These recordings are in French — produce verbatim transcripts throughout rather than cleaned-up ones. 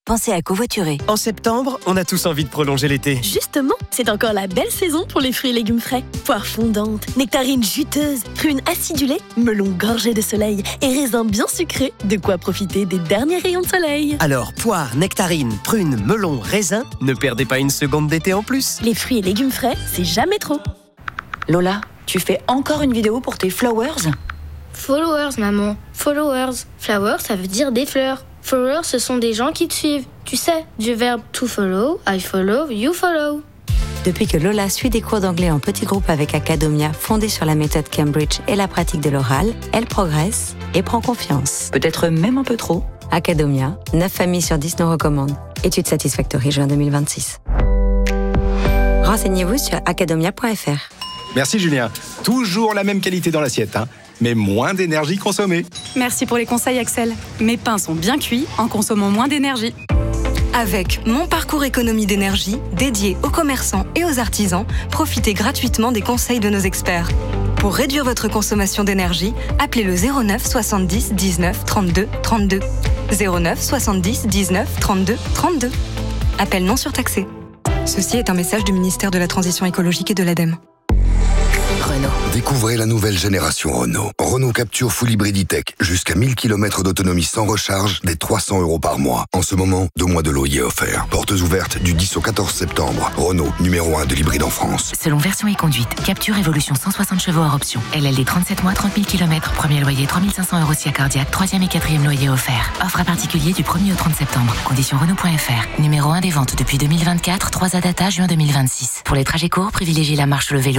pensez à covoiturer. En septembre, on a tous envie de prolonger l'été. Justement, c'est encore la belle saison pour les fruits et légumes frais. Poires fondantes, nectarines juteuses, prunes acidulées, melons gorgés de soleil et raisins bien sucrés. De quoi profiter des derniers rayons de soleil. Alors, poires, nectarines, prunes, melons, raisins, ne perdez pas une seconde d'été en plus. Les fruits et légumes frais, c'est jamais trop. Lola, tu fais encore une vidéo pour tes flowers ? Followers, maman. Followers. Flowers, ça veut dire des fleurs. Followers, ce sont des gens qui te suivent. Tu sais, du verbe to follow, I follow, you follow. Depuis que Lola suit des cours d'anglais en petit groupe avec Academia, fondée sur la méthode Cambridge et la pratique de l'oral, elle progresse et prend confiance. Peut-être même un peu trop. Academia, neuf familles sur dix nous recommandent. Étude Satisfactory, juin deux mille vingt-six. Renseignez-vous sur academia point f r. Merci Julien. Toujours la même qualité dans l'assiette, hein, mais moins d'énergie consommée. Merci pour les conseils Axel. Mes pains sont bien cuits en consommant moins d'énergie. Avec Mon Parcours Économie d'énergie, dédié aux commerçants et aux artisans, profitez gratuitement des conseils de nos experts. Pour réduire votre consommation d'énergie, appelez le zéro neuf soixante-dix dix-neuf trente-deux trente-deux. zéro neuf soixante-dix dix-neuf trente-deux trente-deux. Appel non surtaxé. Ceci est un message du ministère de la Transition écologique et de l'ADEME. Renault. Découvrez la nouvelle génération Renault. Renault Capture Full Hybrid E-Tech. Jusqu'à mille kilomètres d'autonomie sans recharge, dès trois cents euros par mois. En ce moment, deux mois de loyer offerts. Portes ouvertes du dix au quatorze septembre. Renault, numéro un de l'hybride en France. Selon version et conduite, Capture Evolution cent soixante chevaux hors option. L L D trente-sept mois, trente mille kilomètres. Premier loyer trois mille cinq cents euros si cardiaque. Troisième et quatrième loyer offert. Offre à particulier du premier au trente septembre. Conditions Renault point F R. Numéro un des ventes depuis deux mille vingt-quatre. trois A Data, juin deux mille vingt-six. Pour les trajets courts, privilégiez la marche ou le vélo.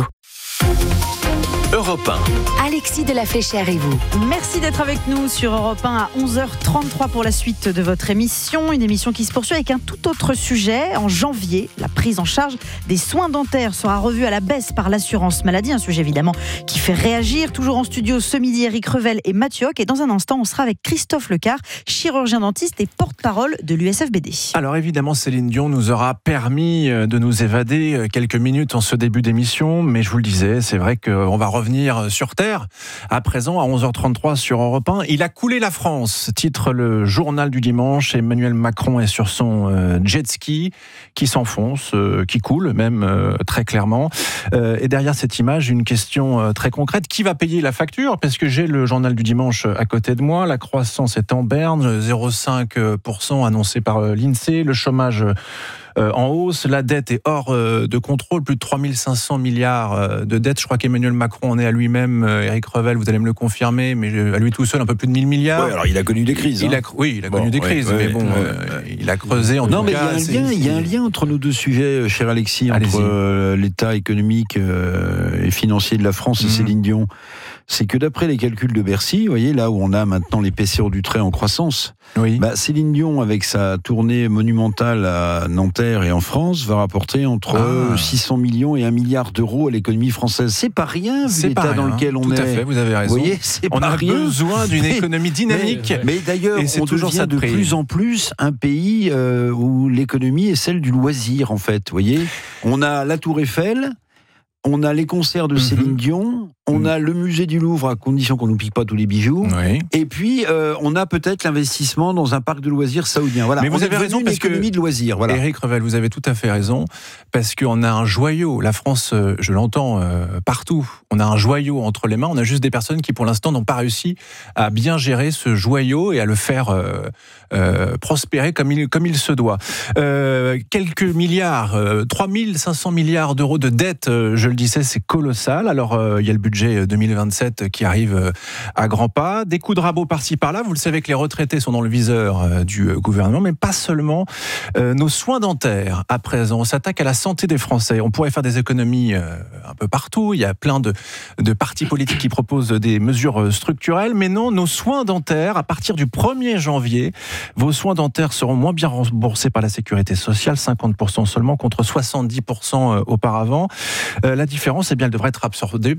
Europe un. Alexis de la Fléchère et vous. Merci d'être avec nous sur Europe un à onze heures trente-trois pour la suite de votre émission. Une émission qui se poursuit avec un tout autre sujet. En janvier, la prise en charge des soins dentaires sera revue à la baisse par l'assurance maladie. Un sujet évidemment qui fait réagir. Toujours en studio ce midi, Eric Revel et Mathieu Hoc. Et dans un instant, on sera avec Christophe Lecard, chirurgien dentiste et porte-parole de l'U S F B D. Alors évidemment, Céline Dion nous aura permis de nous évader quelques minutes en ce début d'émission. Mais je vous le disais, c'est vrai qu'on va revenir sur Terre. À présent, à onze heures trente-trois sur Europe un, il a coulé la France, titre le journal du dimanche. Emmanuel Macron est sur son euh, jet ski qui s'enfonce, euh, qui coule même euh, très clairement. Euh, et derrière cette image, une question euh, très concrète. Qui va payer la facture ? Parce que j'ai le journal du dimanche à côté de moi. La croissance est en berne, zéro virgule cinq pour cent annoncé par euh, l'INSEE. Le chômage Euh, en hausse, la dette est hors euh, de contrôle, plus de trois mille cinq cents milliards euh, de dettes. Je crois qu'Emmanuel Macron en est à lui-même, euh, Eric Revel, vous allez me le confirmer, mais euh, à lui tout seul, un peu plus de mille milliards. Ouais, alors il a connu des crises. Il hein. a, oui, il a bon, connu des ouais, crises, ouais, mais bon, ouais, euh, ouais. il a creusé en non, tout mais cas. il y, a un lien, il y a un lien entre nos deux sujets, cher Alexis, Allez-y. entre euh, l'état économique euh, et financier de la France et mmh. Céline Dion. C'est que d'après les calculs de Bercy, vous voyez, là où on a maintenant l'épaisseur du trait en croissance, oui. bah, Céline Dion, avec sa tournée monumentale à Nanterre et en France, va rapporter entre ah. six cents millions et un milliard d'euros à l'économie française. C'est pas rien, vu c'est l'état pas rien, dans lequel on tout est. Tout à fait, vous avez raison. Vous voyez, c'est on pas a rien. besoin d'une économie dynamique. Mais, mais d'ailleurs, on devient de plus en plus un pays euh, où l'économie est celle du loisir, en fait. Vous voyez, on a la Tour Eiffel, on a les concerts de mmh. Céline Dion, on mmh. a le musée du Louvre, à condition qu'on ne nous pique pas tous les bijoux. Oui. Et puis, euh, on a peut-être l'investissement dans un parc de loisirs saoudien. Voilà. Mais vous on avez raison, une parce économie que, de loisirs. Voilà. Éric Revel, vous avez tout à fait raison, parce qu'on a un joyau. La France, je l'entends euh, partout, on a un joyau entre les mains. On a juste des personnes qui, pour l'instant, n'ont pas réussi à bien gérer ce joyau et à le faire euh, euh, prospérer comme il, comme il se doit. Euh, quelques milliards, euh, trois mille cinq cents milliards d'euros de dettes, euh, je le disais, c'est colossal. Alors, euh, il y a le budget deux mille vingt-sept qui arrive euh, à grands pas. Des coups de rabot par-ci, par-là. Vous le savez que les retraités sont dans le viseur euh, du euh, gouvernement, mais pas seulement. Euh, nos soins dentaires, à présent, on s'attaque à la santé des Français. On pourrait faire des économies euh, un peu partout. Il y a plein de, de partis politiques qui proposent des mesures structurelles, mais non, nos soins dentaires, à partir du premier janvier, vos soins dentaires seront moins bien remboursés par la sécurité sociale, cinquante pour cent seulement, contre soixante-dix pour cent auparavant. Euh, la différence, eh bien, elle devrait être absorbée, absorbée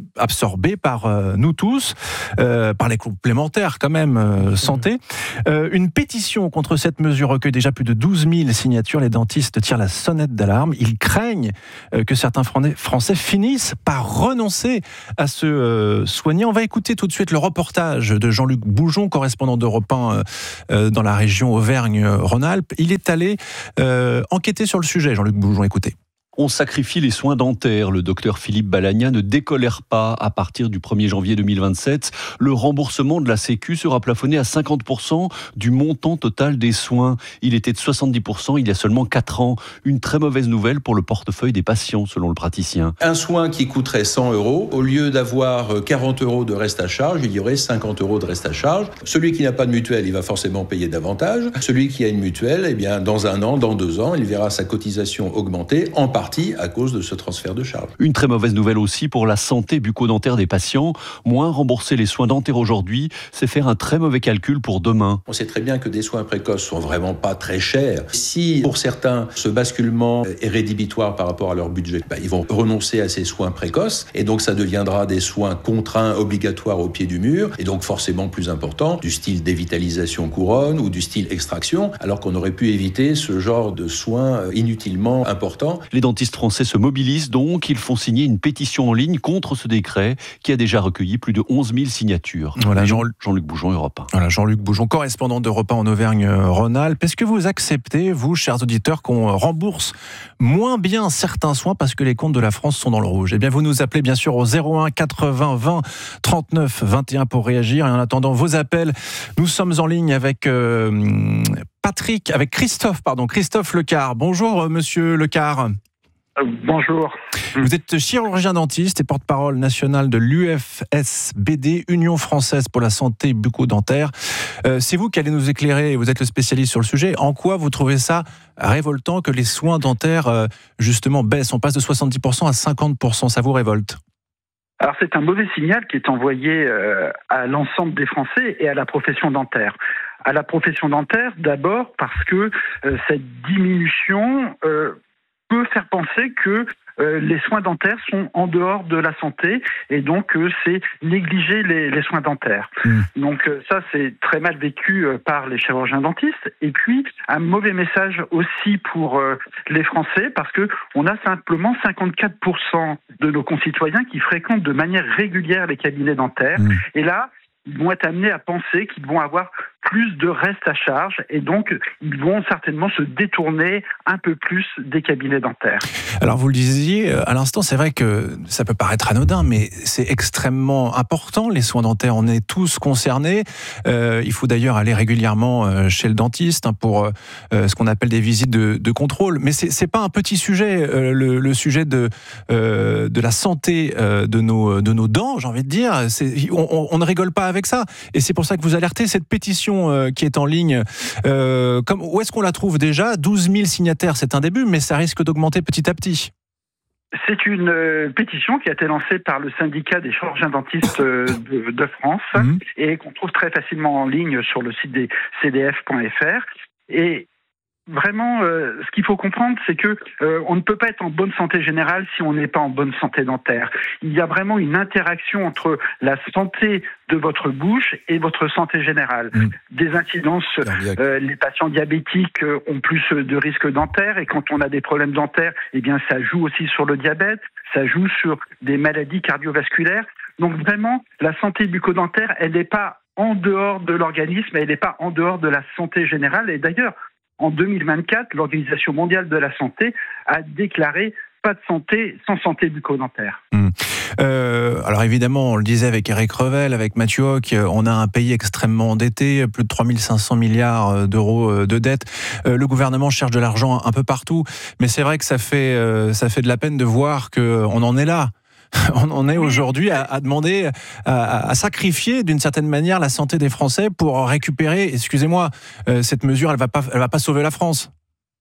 absorbé par euh, nous tous, euh, par les complémentaires quand même euh, santé. Euh, une pétition contre cette mesure recueille déjà plus de douze mille signatures. Les dentistes tirent la sonnette d'alarme. Ils craignent euh, que certains Français finissent par renoncer à se euh, soigner. On va écouter tout de suite le reportage de Jean-Luc Boujon, correspondant d'Europe un euh, dans la région Auvergne-Rhône-Alpes. Il est allé euh, enquêter sur le sujet. Jean-Luc Boujon, écoutez. On sacrifie les soins dentaires. Le docteur Philippe Balagna ne décolère pas. À partir du premier janvier deux mille vingt-sept, le remboursement de la Sécu sera plafonné à cinquante pour cent du montant total des soins. Il était de soixante-dix pour cent il y a seulement quatre ans. Une très mauvaise nouvelle pour le portefeuille des patients, selon le praticien. Un soin qui coûterait cent euros, au lieu d'avoir quarante euros de reste à charge, il y aurait cinquante euros de reste à charge. Celui qui n'a pas de mutuelle, il va forcément payer davantage. Celui qui a une mutuelle, eh bien, dans un an, dans deux ans, il verra sa cotisation augmenter, en partie à cause de ce transfert de charges. Une très mauvaise nouvelle aussi pour la santé bucco-dentaire des patients. Moins rembourser les soins dentaires aujourd'hui, c'est faire un très mauvais calcul pour demain. On sait très bien que des soins précoces sont vraiment pas très chers. Si pour certains, ce basculement est rédhibitoire par rapport à leur budget, bah, ils vont renoncer à ces soins précoces et donc ça deviendra des soins contraints, obligatoires au pied du mur et donc forcément plus importants, du style dévitalisation couronne ou du style extraction, alors qu'on aurait pu éviter ce genre de soins inutilement importants. Les dentistes français se mobilisent donc, ils font signer une pétition en ligne contre ce décret qui a déjà recueilli plus de onze mille signatures. Voilà, Jean... Jean-Luc Boujon, Europe un. Voilà, Jean-Luc Boujon, correspondant d'Europe un en Auvergne-Rhône-Alpes. Est-ce que vous acceptez, vous, chers auditeurs, qu'on rembourse moins bien certains soins parce que les comptes de la France sont dans le rouge? Eh bien, vous nous appelez bien sûr au zéro un quatre-vingts vingt trente-neuf vingt et un pour réagir. Et en attendant vos appels, nous sommes en ligne avec euh, Patrick, avec Christophe, pardon, Christophe Lecard. Bonjour, monsieur Lecard. Bonjour. Vous êtes chirurgien dentiste et porte-parole national de l'U F S B D, Union française pour la santé bucco-dentaire. Euh, c'est vous qui allez nous éclairer, vous êtes le spécialiste sur le sujet. En quoi vous trouvez ça révoltant que les soins dentaires, euh, justement, baissent? On passe de soixante-dix pour cent à cinquante pour cent, ça vous révolte? Alors c'est un mauvais signal qui est envoyé euh, à l'ensemble des Français et à la profession dentaire. À la profession dentaire, d'abord parce que euh, cette diminution... Euh, peut faire penser que euh, les soins dentaires sont en dehors de la santé et donc euh, c'est négliger les, les soins dentaires. Mmh. Donc euh, ça c'est très mal vécu euh, par les chirurgiens dentistes et puis un mauvais message aussi pour euh, les Français parce que on a simplement cinquante-quatre pour cent de nos concitoyens qui fréquentent de manière régulière les cabinets dentaires mmh. et là ils vont être amenés à penser qu'ils vont avoir plus de reste à charge et donc ils vont certainement se détourner un peu plus des cabinets dentaires. Alors vous le disiez à l'instant, c'est vrai que ça peut paraître anodin, mais c'est extrêmement important les soins dentaires. On est tous concernés. Euh, il faut d'ailleurs aller régulièrement chez le dentiste hein, pour euh, ce qu'on appelle des visites de, de contrôle. Mais c'est, c'est pas un petit sujet, euh, le, le sujet de euh, de la santé euh, de nos de nos dents. J'ai envie de dire, c'est, on, on ne rigole pas avec ça. Et c'est pour ça que vous alertez cette pétition qui est en ligne. Euh, comme, où est-ce qu'on la trouve déjà? douze mille signataires, c'est un début, mais ça risque d'augmenter petit à petit. C'est une euh, pétition qui a été lancée par le syndicat des chirurgiens dentistes euh, de, de France mmh. et qu'on trouve très facilement en ligne sur le site des c d f point f r. Et vraiment, euh, ce qu'il faut comprendre, c'est que euh, on ne peut pas être en bonne santé générale si on n'est pas en bonne santé dentaire. Il y a vraiment une interaction entre la santé de votre bouche et votre santé générale. Mmh. Des incidences, euh, les patients diabétiques euh, ont plus de risques dentaires et quand on a des problèmes dentaires, eh bien ça joue aussi sur le diabète, ça joue sur des maladies cardiovasculaires. Donc vraiment, la santé bucco-dentaire, elle n'est pas en dehors de l'organisme, elle n'est pas en dehors de la santé générale. Et d'ailleurs, en deux mille vingt-quatre, l'Organisation mondiale de la santé a déclaré pas de santé sans santé bucco-dentaire. Mmh. Euh, alors évidemment, on le disait avec Eric Revel, avec Mathieu Hoc, on a un pays extrêmement endetté, plus de trois mille cinq cents milliards d'euros de dette. Euh, le gouvernement cherche de l'argent un peu partout, mais c'est vrai que ça fait, euh, ça fait de la peine de voir qu'on en est là. On en est aujourd'hui à, à demander, à, à sacrifier d'une certaine manière la santé des Français pour récupérer, excusez-moi, euh, cette mesure, elle va pas, elle va pas sauver la France.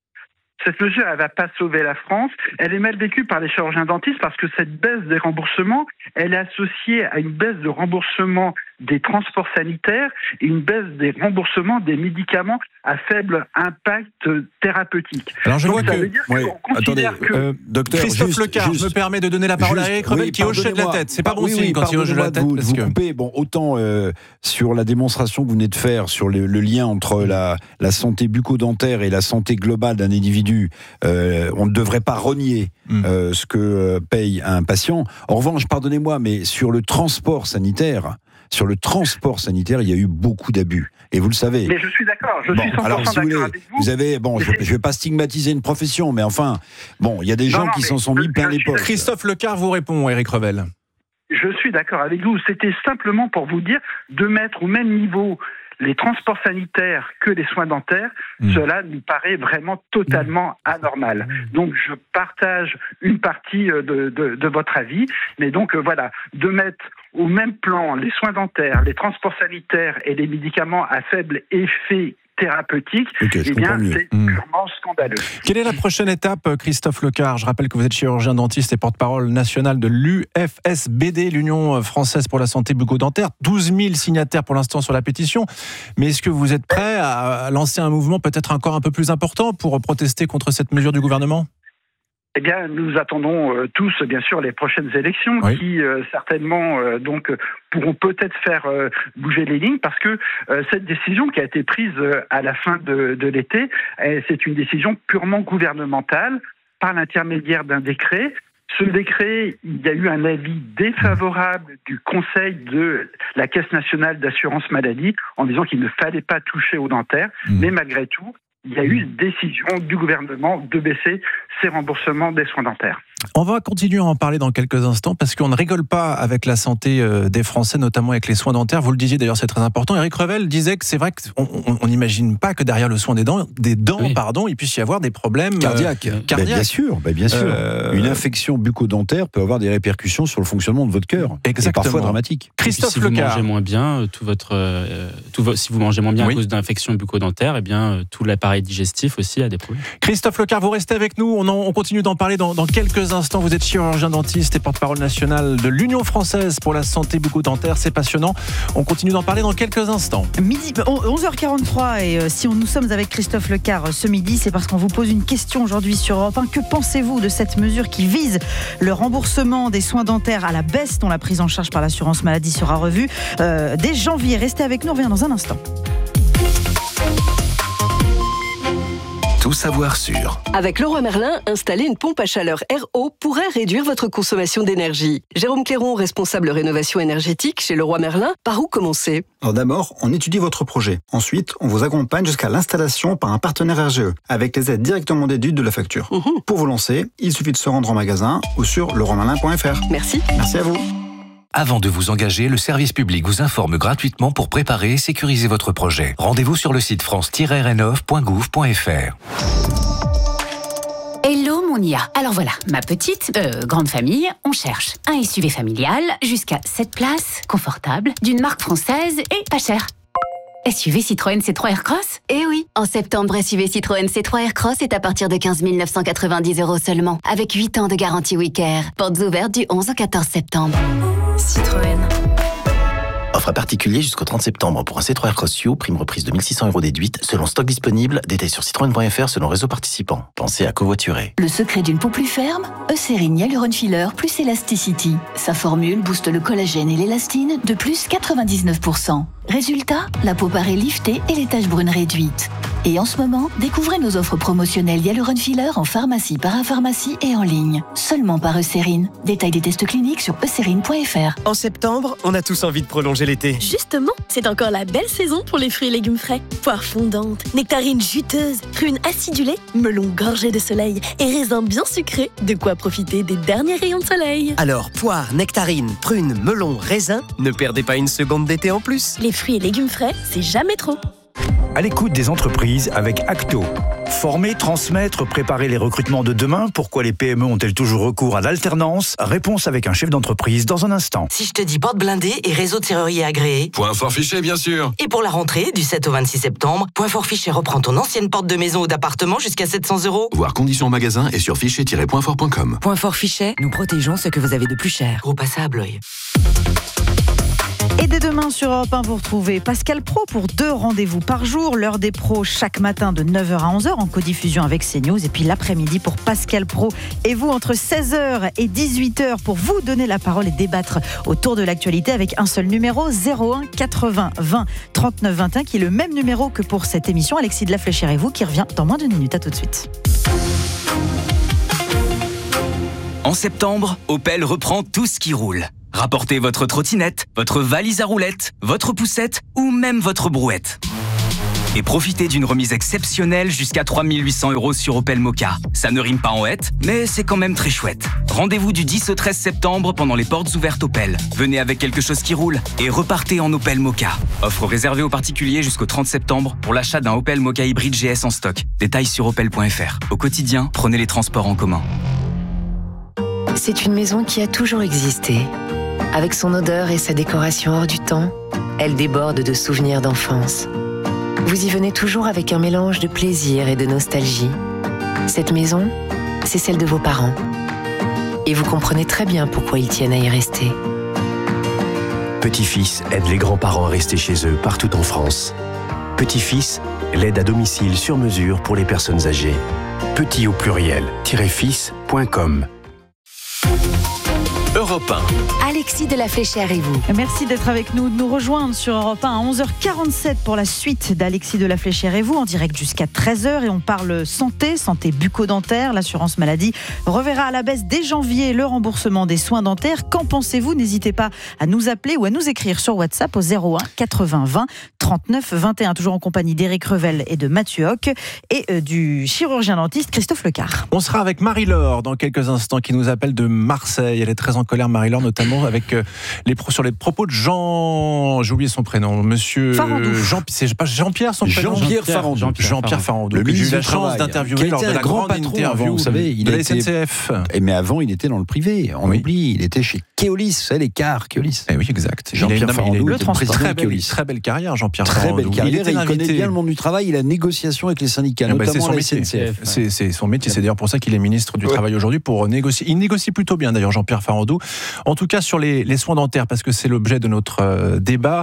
Cette mesure, elle ne va pas sauver la France. Elle est mal vécue par les chirurgiens dentistes parce que cette baisse des remboursements, elle est associée à une baisse de remboursement des transports sanitaires et une baisse des remboursements des médicaments à faible impact thérapeutique. Alors je Donc, vois ça que... veut dire Oui. qu'on considère Attendez, que... euh, docteur, Christophe juste, Lecard juste, me permet de donner la parole juste, à Eric Revel oui, qui hochait de la tête. C'est pas bon oui, signe oui, quand il hoche de la tête. Vous, Parce vous que... coupez. Bon, autant euh, sur la démonstration que vous venez de faire sur le, le lien entre la, la santé bucco-dentaire et la santé globale d'un individu, euh, on ne devrait pas renier mm. euh, ce que euh, paye un patient. En revanche, pardonnez-moi, mais sur le transport sanitaire, sur le transport sanitaire, il y a eu beaucoup d'abus. Et vous le savez. Mais je suis d'accord, je bon, suis cent pour cent alors, si d'accord vous voulez, avec vous. Vous avez, bon, je ne vais pas stigmatiser une profession, mais enfin, bon, il y a des non, gens non, qui s'en sont mis plein les poches. Christophe Lecard vous répond, Eric Revel. Je suis d'accord avec vous. C'était simplement pour vous dire de mettre au même niveau les transports sanitaires que les soins dentaires, mmh. cela nous paraît vraiment totalement anormal. Donc je partage une partie de, de, de votre avis, mais donc euh, voilà, de mettre au même plan les soins dentaires, les transports sanitaires et les médicaments à faible effet thérapeutique, okay, eh bien, c'est mmh. purement scandaleux. Quelle est la prochaine étape, Christophe Lecard ? Je rappelle que vous êtes chirurgien dentiste et porte-parole national de l'U F S B D, l'Union française pour la santé bucco-dentaire. douze mille signataires pour l'instant sur la pétition. Mais est-ce que vous êtes prêt à lancer un mouvement peut-être encore un peu plus important pour protester contre cette mesure du gouvernement ? Eh bien, nous attendons euh, tous, bien sûr, les prochaines élections oui. qui, euh, certainement, euh, donc, pourront peut-être faire euh, bouger les lignes parce que euh, cette décision qui a été prise euh, à la fin de, de l'été, euh, c'est une décision purement gouvernementale par l'intermédiaire d'un décret. Ce décret, il y a eu un avis défavorable du Conseil de la Caisse nationale d'assurance maladie en disant qu'il ne fallait pas toucher aux dentaires, mmh. mais malgré tout, il y a eu une décision du gouvernement de baisser ces remboursements des soins dentaires. On va continuer à en parler dans quelques instants parce qu'on ne rigole pas avec la santé des Français, notamment avec les soins dentaires. Vous le disiez d'ailleurs, c'est très important. Eric Revel disait que c'est vrai qu'on n'imagine pas que derrière le soin des dents, des dents oui. pardon, il puisse y avoir des problèmes cardiaques. Euh, cardiaques. Ben bien sûr, ben bien sûr. Euh, Une infection bucco-dentaire peut avoir des répercussions sur le fonctionnement de votre cœur. Exactement. Et parfois dramatiques. Christophe si Lecard. vous mangez moins bien, tout votre, euh, tout, si vous mangez moins bien oui. à cause d'infections bucco-dentaires, eh bien euh, tout l'appareil digestif aussi a des problèmes. Christophe Lecard, vous restez avec nous. On, en, on continue d'en parler dans, dans quelques instants. Vous êtes chirurgien dentiste et porte-parole national de l'Union française pour la santé bucco-dentaire. C'est passionnant. On continue d'en parler dans quelques instants. Midi, onze heures quarante-trois et euh, si on, nous sommes avec Christophe Lecard ce midi, c'est parce qu'on vous pose une question aujourd'hui sur Europe un. Que pensez-vous de cette mesure qui vise le remboursement des soins dentaires à la baisse dont la prise en charge par l'assurance maladie sera revue euh, dès janvier? Restez avec nous, on revient dans un instant. Tout savoir sur. Avec Leroy Merlin, installer une pompe à chaleur R O pourrait réduire votre consommation d'énergie. Jérôme Cléron, responsable rénovation énergétique chez Leroy Merlin, par où commencer ? Alors d'abord, on étudie votre projet. Ensuite, on vous accompagne jusqu'à l'installation par un partenaire R G E, avec les aides directement déduites de la facture. Mmh. Pour vous lancer, il suffit de se rendre en magasin ou sur leroy merlin point f r. Merci. Merci à vous. Avant de vous engager, le service public vous informe gratuitement pour préparer et sécuriser votre projet. Rendez-vous sur le site france tiret rénov point gouv point f r. Hello Monia. Alors voilà, ma petite, euh, grande famille, on cherche un S U V familial jusqu'à sept places, confortable, d'une marque française et pas cher. S U V Citroën C trois Aircross ? Eh oui, en septembre, S U V Citroën C trois Aircross est à partir de quinze mille neuf cent quatre-vingt-dix euros seulement, avec huit ans de garantie Wicker. Portes ouvertes du onze au quatorze septembre. Citroën. Offre à particulier jusqu'au trente septembre pour un C trois Aircross U, prime reprise de mille six cents euros déduite, selon stock disponible, détail sur citroën point f r selon réseau participant. Pensez à covoiturer. Le secret d'une peau plus ferme ? Eucérine Hyaluron Filler plus Elasticity. Sa formule booste le collagène et l'élastine de plus quatre-vingt-dix-neuf pour cent. Résultat, la peau paraît liftée et les taches brunes réduites. Et en ce moment, découvrez nos offres promotionnelles Hyaluron Filler en pharmacie, parapharmacie et en ligne. Seulement par Eucérine. Détail des tests cliniques sur eucérine point f r. En septembre, on a tous envie de prolonger l'été. Justement, c'est encore la belle saison pour les fruits et légumes frais. Poires fondantes, nectarines juteuses, prunes acidulées, melons gorgés de soleil et raisins bien sucrés. De quoi profiter des derniers rayons de soleil. Alors, poires, nectarines, prunes, melons, raisins, ne perdez pas une seconde d'été en plus. Les fruits et légumes frais, c'est jamais trop. À l'écoute des entreprises avec Acto. Former, transmettre, préparer les recrutements de demain. Pourquoi les P M E ont-elles toujours recours à l'alternance ? Réponse avec un chef d'entreprise dans un instant. Si je te dis porte blindée et réseau de serrurier agréé. Point fort fichet, bien sûr. Et pour la rentrée, du sept au vingt-six septembre, Point fort fichet reprend ton ancienne porte de maison ou d'appartement jusqu'à sept cents euros. Voir conditions en magasin et sur fichet tiret point fort point com. Point fort fichet, nous protégeons ce que vous avez de plus cher. Groupe A S A à Blois. Et dès demain sur Europe un, vous retrouvez Pascal Praud pour deux rendez-vous par jour. L'heure des pros chaque matin de neuf heures à onze heures en codiffusion avec CNews. Et puis l'après-midi pour Pascal Praud et vous entre seize heures et dix-huit heures pour vous donner la parole et débattre autour de l'actualité avec un seul numéro, zéro un quatre-vingts vingt trente-neuf vingt et un, qui est le même numéro que pour cette émission. Alexis de la Fléchère et vous qui revient dans moins d'une minute. À tout de suite. En septembre, Opel reprend tout ce qui roule. Rapportez votre trottinette, votre valise à roulettes, votre poussette ou même votre brouette. Et profitez d'une remise exceptionnelle jusqu'à trois mille huit cents euros sur Opel Mokka. Ça ne rime pas en hête, mais c'est quand même très chouette. Rendez-vous du dix au treize septembre pendant les portes ouvertes Opel. Venez avec quelque chose qui roule et repartez en Opel Mokka. Offre réservée aux particuliers jusqu'au trente septembre pour l'achat d'un Opel Mokka hybride G S en stock. Détails sur opel point f r. Au quotidien, prenez les transports en commun. C'est une maison qui a toujours existé. Avec son odeur et sa décoration hors du temps, elle déborde de souvenirs d'enfance. Vous y venez toujours avec un mélange de plaisir et de nostalgie. Cette maison, c'est celle de vos parents. Et vous comprenez très bien pourquoi ils tiennent à y rester. Petit-Fils aide les grands-parents à rester chez eux partout en France. Petit-Fils, l'aide à domicile sur mesure pour les personnes âgées. Petit au pluriel, fils point com. Europe un. Alexis de la Fléchère et vous. Merci d'être avec nous, de nous rejoindre sur Europe un à onze heures quarante-sept pour la suite d'Alexis de la Fléchère et vous, en direct jusqu'à treize heures. Et on parle santé, santé bucco-dentaire. L'assurance maladie reverra à la baisse dès janvier le remboursement des soins dentaires. Qu'en pensez-vous ? N'hésitez pas à nous appeler ou à nous écrire sur WhatsApp au zéro un quatre-vingts vingt trente-neuf vingt et un. Toujours en compagnie d'Éric Revel et de Mathieu Hoc et euh, du chirurgien dentiste Christophe Lecard. On sera avec Marie-Laure dans quelques instants qui nous appelle de Marseille. Elle est très en colère, Marie-Laure, notamment avec euh, les pro, sur les propos de Jean, j'ai oublié son prénom, monsieur Jean, c'est pas Jean-Pierre son prénom. Jean-Pierre Farandou. Jean-Pierre, Jean-Pierre Farandou. J'ai eu la chance d'interviewer lors de la grande interview avant, vous savez, il de la S N C F. Et mais avant, il était dans le privé. On oui. oublie, il était chez Keolis, c'est les cars Keolis. Eh oui, exact. Jean-Pierre Farandou, le très belle, très belle carrière, Jean-Pierre très Farandou. Belle carrière, il, il connaît bien le monde du travail, il a négociation avec les syndicats, ah bah notamment la S N C F. C'est, c'est son métier, c'est d'ailleurs pour ça qu'il est ministre du ouais. Travail aujourd'hui, pour négocier. Il négocie plutôt bien d'ailleurs, Jean-Pierre Farandou. En tout cas sur les, les soins dentaires, parce que c'est l'objet de notre euh, débat.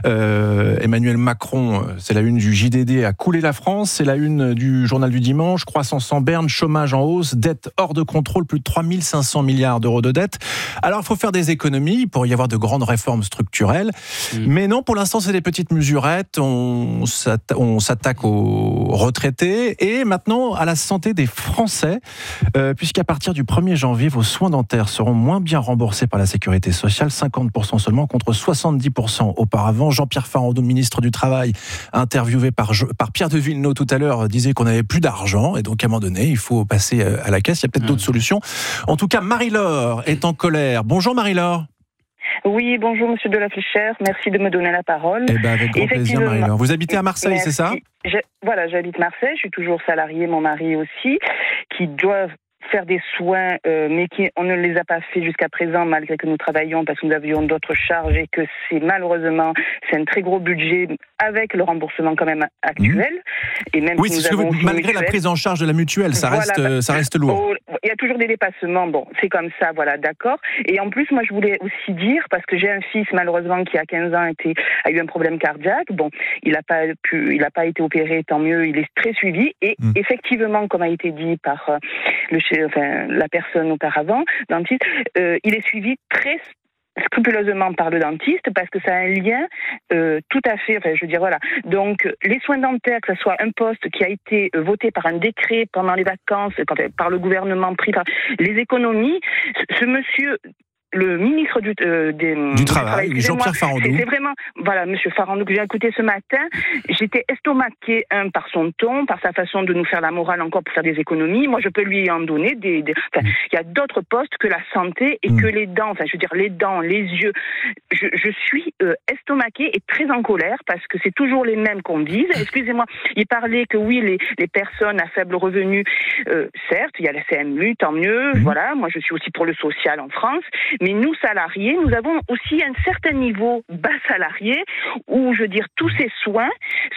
Euh, Emmanuel Macron, c'est la une du J D D, a coulé la France. C'est la une du journal du dimanche. Croissance en berne, chômage en hausse, dette hors de contrôle, plus de trois mille cinq cents milliards d'euros de dette. Alors il faut faire des économies, il pourrait y avoir de grandes réformes structurelles. Mmh. Mais non, pour l'instant c'est des petites mesurettes. On, s'atta- on s'attaque aux retraités et maintenant à la santé des Français, euh, puisqu'à partir du premier janvier, vos soins dentaires seront moins bien remboursés par la Sécurité sociale, cinquante pour cent seulement contre soixante-dix pour cent auparavant. Jean-Pierre Farandou, ministre du Travail, interviewé par, par Pierre de Villeneuve tout à l'heure, disait qu'on n'avait plus d'argent et donc à un moment donné, il faut passer à la caisse. Il y a peut-être mmh. d'autres solutions. En tout cas, Marie-Laure est en colère. Bonjour Marie-Laure. Oui, bonjour Monsieur de la Fléchère, merci de me donner la parole. Eh ben, avec grand plaisir Marie-Laure. Vous habitez à Marseille, merci. C'est ça ? je, Voilà, j'habite Marseille, je suis toujours salariée, mon mari aussi, qui doivent faire des soins, euh, mais qui, on ne les a pas fait jusqu'à présent, malgré que nous travaillions, parce que nous avions d'autres charges et que c'est malheureusement, c'est un très gros budget avec le remboursement quand même actuel. Mmh. Et même oui, si c'est nous ce avons que vous, malgré mutuelle, la prise en charge de la mutuelle, ça, voilà, reste, bah, ça reste lourd. Oh, il y a toujours des dépassements, bon, c'est comme ça, voilà, d'accord. Et en plus, moi, je voulais aussi dire, parce que j'ai un fils, malheureusement, qui a quinze ans, était, a eu un problème cardiaque. Bon, il n'a pas pu, il n'a pas été opéré, tant mieux, il est très suivi. Et mmh. effectivement, comme a été dit par euh, le, enfin, la personne auparavant, dentiste, euh, il est suivi très scrupuleusement par le dentiste parce que ça a un lien euh, tout à fait, enfin je veux dire voilà, donc les soins dentaires, que ce soit un poste qui a été euh, voté par un décret pendant les vacances, quand, par le gouvernement, pris par les économies, ce, ce monsieur le ministre du, euh, des, du, du Travail, travail Jean-Pierre Farandou. C'est vraiment, voilà, Monsieur Farandou que j'ai écouté ce matin. J'étais estomaquée, un, par son ton, par sa façon de nous faire la morale encore pour faire des économies. Moi, je peux lui en donner des. des enfin, il y a d'autres postes que la santé et mmh. que les dents. Enfin, je veux dire, les dents, les yeux. Je, je suis euh, estomaquée et très en colère parce que c'est toujours les mêmes qu'on dise. Excusez-moi, il parlait que oui, les, les personnes à faible revenu, euh, certes, il y a la C M U, tant mieux. Mmh. Voilà, moi, je suis aussi pour le social en France. Mais nous, salariés, nous avons aussi un certain niveau bas salarié où, je veux dire, tous ces soins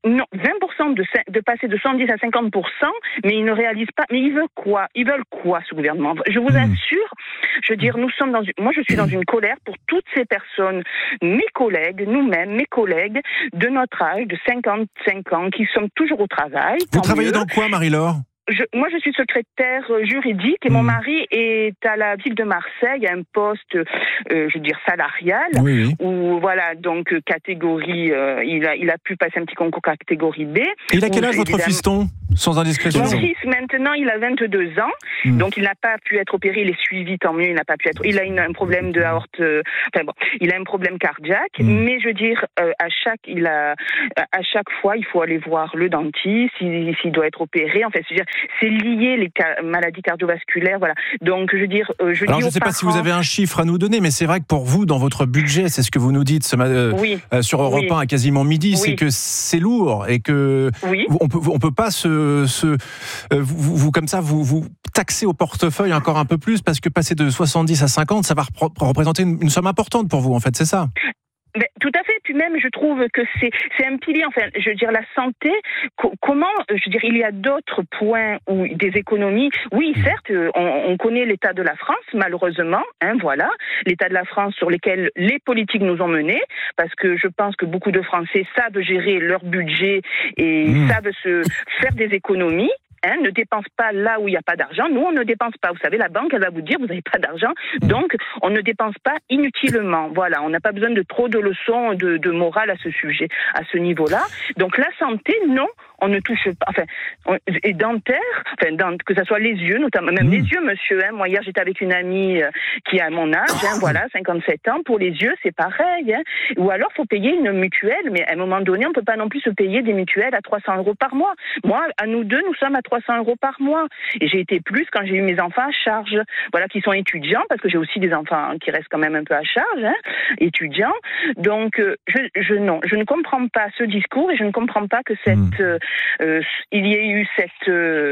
Non, vingt pour cent de, de passer de soixante-dix à cinquante pour cent, mais ils ne réalisent pas. Mais ils veulent quoi? Ils veulent quoi, ce gouvernement? Je vous mmh. assure, je veux dire, nous sommes dans une, moi je suis dans une colère pour toutes ces personnes, mes collègues, nous-mêmes, mes collègues de notre âge, de cinquante-cinq ans, qui sommes toujours au travail. Vous travaillez mieux. Dans quoi, Marie-Laure? Je, moi, je suis secrétaire juridique et mmh. mon mari est à la ville de Marseille, à un poste, euh, je veux dire, salarial, oui, oui. où, voilà, donc, catégorie, euh, il, a, il a pu passer un petit concours catégorie B. Et il a quel âge, votre fiston, sans indiscrétion? Mon fils, maintenant, il a vingt-deux ans, mmh. donc il n'a pas pu être opéré, il est suivi, tant mieux, il n'a pas pu être, il a une, un problème de aorte, euh, enfin bon, il a un problème cardiaque, mmh. mais je veux dire, euh, à chaque, il a, à chaque fois, il faut aller voir le dentiste, s'il, s'il doit être opéré, en fait, c'est-à-dire, c'est lié les ca- maladies cardiovasculaires, voilà. Donc, je veux dire, euh, je Alors, dis je ne sais parents... pas si vous avez un chiffre à nous donner, mais c'est vrai que pour vous, dans votre budget, c'est ce que vous nous dites ce, euh, oui. euh, sur Europe un oui. à quasiment midi, oui. c'est que c'est lourd et que oui. on peut, on peut pas se, se euh, vous, vous comme ça, vous, vous taxer au portefeuille encore un peu plus parce que passer de soixante-dix à cinquante, ça va repr- représenter une, une somme importante pour vous, en fait, c'est ça? Ben, tout à fait. Puis même, je trouve que c'est c'est un pilier. Enfin, je veux dire, la santé. Co- comment, je veux dire, il y a d'autres points où des économies. Oui, certes, on, on connaît l'état de la France, malheureusement. Hein, voilà, l'état de la France sur lequel les politiques nous ont menés, parce que je pense que beaucoup de Français savent gérer leur budget et mmh. savent se faire des économies. Hein, ne dépense pas là où il n'y a pas d'argent. Nous, on ne dépense pas. Vous savez, la banque, elle va vous dire, vous n'avez pas d'argent. Donc, on ne dépense pas inutilement. Voilà, on n'a pas besoin de trop de leçons de, de morale à ce sujet, à ce niveau-là. Donc, la santé, non, on ne touche pas. Enfin, on, et dentaire, enfin, dent, que ce soit les yeux, notamment, même mmh. les yeux, monsieur. Hein, moi, hier, j'étais avec une amie euh, qui a mon âge, hein, voilà, cinquante-sept ans. Pour les yeux, c'est pareil. Hein. Ou alors, il faut payer une mutuelle, mais à un moment donné, on ne peut pas non plus se payer des mutuelles à trois cents euros par mois. Moi, à nous deux, nous sommes à trois cents euros par mois. Et j'ai été plus quand j'ai eu mes enfants à charge. Voilà, qui sont étudiants, parce que j'ai aussi des enfants qui restent quand même un peu à charge, hein, étudiants. Donc, euh, je, je, non, je ne comprends pas ce discours et je ne comprends pas que cette, mmh. euh, euh, il y ait eu cette,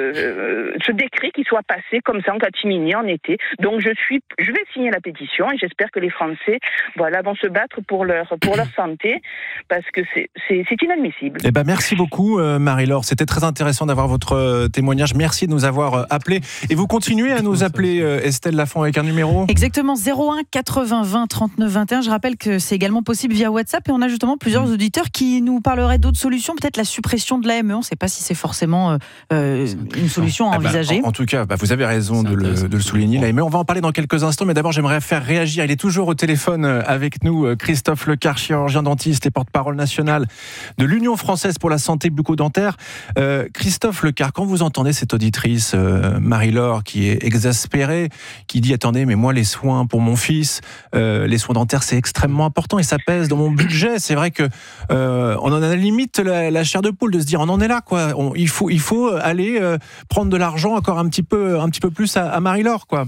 euh, ce décret qui soit passé comme ça en catimini en été. Donc, je suis, je vais signer la pétition et j'espère que les Français, voilà, vont se battre pour leur, pour leur santé parce que c'est, c'est, c'est inadmissible. Eh ben, merci beaucoup, euh, Marie-Laure. C'était très intéressant d'avoir votre euh, témoignage. Merci de nous avoir euh, appelés. Et vous continuez à nous appeler, euh, Estelle Lafont, avec un numéro? Exactement, zéro un quatre-vingts vingt trente-neuf vingt et un. Je rappelle que c'est également possible via WhatsApp et on a justement plusieurs mmh. auditeurs qui nous parleraient d'autres solutions, peut-être la suppression de l'A M E. On ne sait pas si c'est forcément euh, une solution à envisager. Ah bah, en, en tout cas, bah, vous avez raison de le, de le souligner, l'A M E. On va en parler dans quelques instants, mais d'abord j'aimerais faire réagir. Il est toujours au téléphone avec nous, Christophe Lecar, chirurgien dentiste et porte-parole national de l'Union française pour la santé bucco-dentaire. Euh, Christophe Lecar, quand vous entendez cette auditrice, euh, Marie-Laure, qui est exaspérée, qui dit « Attendez, mais moi les soins pour mon fils, euh, les soins dentaires c'est extrêmement important et ça pèse dans mon budget », c'est vrai que euh, on en a limite la, la chair de poule de se dire on en est là quoi. On, il faut il faut aller euh, prendre de l'argent encore un petit peu un petit peu plus à, à Marie-Laure quoi.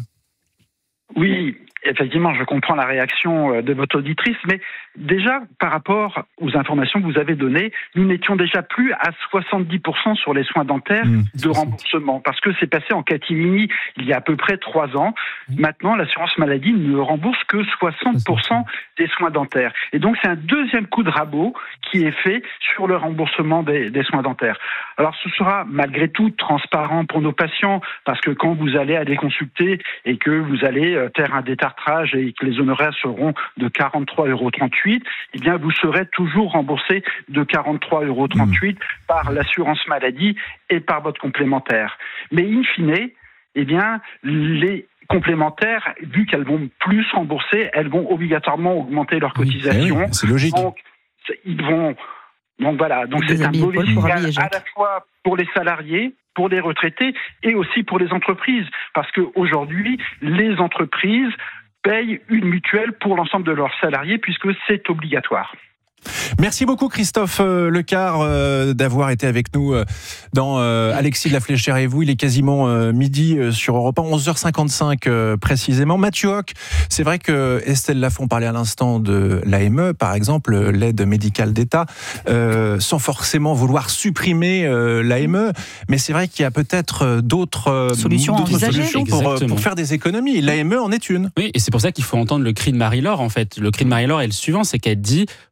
Oui, effectivement, je comprends la réaction de votre auditrice, mais déjà, par rapport aux informations que vous avez données, nous n'étions déjà plus à soixante-dix pour cent sur les soins dentaires mmh, de remboursement, parce que c'est passé en catimini il y a à peu près trois ans. Mmh. Maintenant, l'assurance maladie ne rembourse que soixante pour cent des soins dentaires. Et donc, c'est un deuxième coup de rabot qui est fait sur le remboursement des, des soins dentaires. Alors, ce sera malgré tout transparent pour nos patients, parce que quand vous allez aller consulter et que vous allez faire un détartrage et que les honoraires seront de quarante-trois euros trente-huit, eh bien, vous serez toujours remboursé de quarante-trois euros trente-huit mmh. par l'assurance maladie et par votre complémentaire. Mais in fine, eh bien, les complémentaires, vu qu'elles vont plus rembourser, elles vont obligatoirement augmenter leurs cotisations. Oui, c'est logique. Donc, ils vont... Donc voilà, donc c'est un mauvais signal à la fois pour les salariés, pour les retraités et aussi pour les entreprises. Parce qu'aujourd'hui, les entreprises payent une mutuelle pour l'ensemble de leurs salariés puisque c'est obligatoire. Merci beaucoup Christophe euh, Lecar euh, d'avoir été avec nous euh, dans euh, Alexis de la Fléchère et vous. Il est quasiment euh, midi euh, sur Europe un, onze heures cinquante-cinq euh, précisément. Mathieu Hoc, c'est vrai que Estelle Lafont parlait à l'instant de l'A M E, par exemple, l'aide médicale d'État, euh, sans forcément vouloir supprimer euh, l'A M E, mais c'est vrai qu'il y a peut-être d'autres euh, solutions, d'autres solutions pour, pour faire des économies. L'A M E en est une. Oui, et c'est pour ça qu'il faut entendre le cri de Marie-Laure en fait. Le cri de Marie-Laure est le suivant, c'est qu'elle dit euh, ce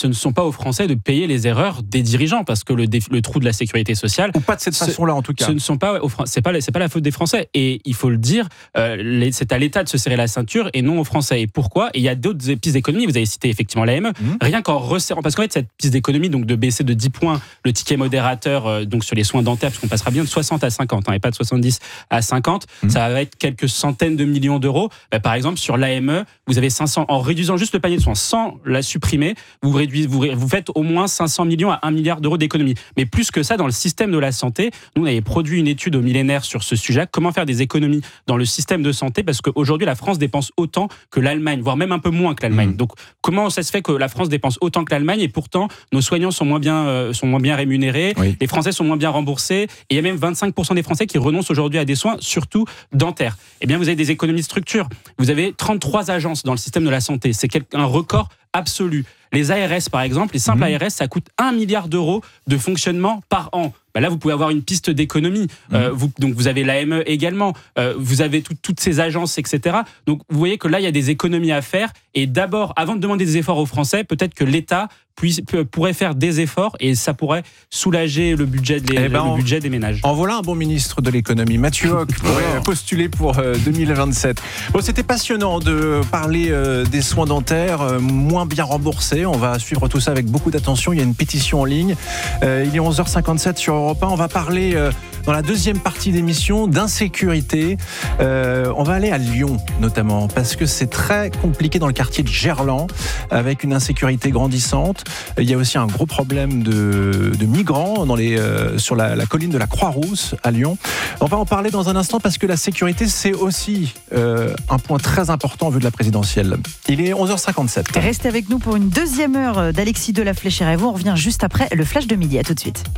ce ne sont pas aux Français de payer les erreurs des dirigeants, parce que le, le trou de la sécurité sociale... Ou pas de cette ce, façon-là, en tout cas. Ce ne sont pas, c'est pas, c'est pas la faute des Français. Et il faut le dire, euh, les, c'est à l'État de se serrer la ceinture et non aux Français. Et pourquoi ? Et il y a d'autres pistes d'économie. Vous avez cité effectivement l'A M E. Mmh. Rien qu'en resserrant... Parce qu'en fait, cette piste d'économie, donc de baisser de dix points le ticket modérateur euh, donc sur les soins dentaires, parce qu'on passera bien de soixante à cinquante, hein, et pas de soixante-dix à cinquante, mmh. ça va être quelques centaines de millions d'euros. Bah, par exemple, sur l'A M E, vous avez cinq cents... En réduisant juste le panier de soins, sans la supprimer, vous, réduisez, vous, vous faites au moins cinq cents millions à un milliard d'euros d'économie. Mais plus que ça, dans le système de la santé, nous, on avait produit une étude au millénaire sur ce sujet, comment faire des économies dans le système de santé, parce qu'aujourd'hui, la France dépense autant que l'Allemagne, voire même un peu moins que l'Allemagne. Mmh. Donc, comment ça se fait que la France dépense autant que l'Allemagne et pourtant, nos soignants sont moins bien, euh, sont moins bien rémunérés, oui. les Français sont moins bien remboursés, et il y a même vingt-cinq pour cent des Français qui renoncent aujourd'hui à des soins, surtout dentaires. Eh bien, vous avez des économies de structure. Vous avez trente-trois agences dans le système de la santé. C'est un record absolu. Les A R S, par exemple, les simples mmh. A R S, ça coûte un milliard d'euros de fonctionnement par an. Ben là, vous pouvez avoir une piste d'économie. Mmh. Euh, vous, donc, vous avez l'A M E également. Euh, vous avez tout, toutes ces agences, et cetera. Donc, vous voyez que là, il y a des économies à faire. Et d'abord, avant de demander des efforts aux Français, peut-être que l'État puisse, pourrait faire des efforts et ça pourrait soulager le budget des, eh ben le budget des ménages. En voilà un bon ministre de l'économie. Mathieu Hoc pourrait postuler pour euh, deux mille vingt-sept. Bon, c'était passionnant de parler euh, des soins dentaires euh, moins bien remboursés. On va suivre tout ça avec beaucoup d'attention. Il y a une pétition en ligne. Euh, il est onze heures cinquante-sept sur Europe un. On va parler euh, dans la deuxième partie d'émission d'insécurité. Euh, on va aller à Lyon notamment parce que c'est très compliqué dans le quartier de Gerland avec une insécurité grandissante. Il y a aussi un gros problème de, de migrants dans les, euh, sur la, la colline de la Croix-Rousse à Lyon. On va en parler dans un instant parce que la sécurité c'est aussi euh, un point très important en vue de la présidentielle. Il est onze heures cinquante-sept. Restez avec nous pour une deuxième heure d'Alexis de la Fléchère et vous. On revient juste après le flash de midi. À tout de suite.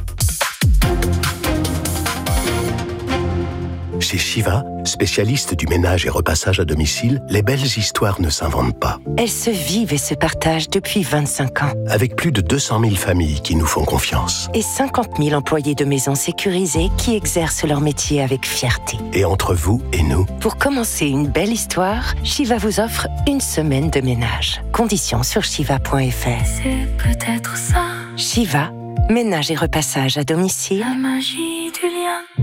Chez Shiva, spécialiste du ménage et repassage à domicile, les belles histoires ne s'inventent pas. Elles se vivent et se partagent depuis vingt-cinq ans. Avec plus de deux cent mille familles qui nous font confiance. Et cinquante mille employés de maisons sécurisées qui exercent leur métier avec fierté. Et entre vous et nous, pour commencer une belle histoire, Shiva vous offre une semaine de ménage. Conditions sur shiva point f r. C'est peut-être ça. Shiva, ménage et repassage à domicile. La magie du lien.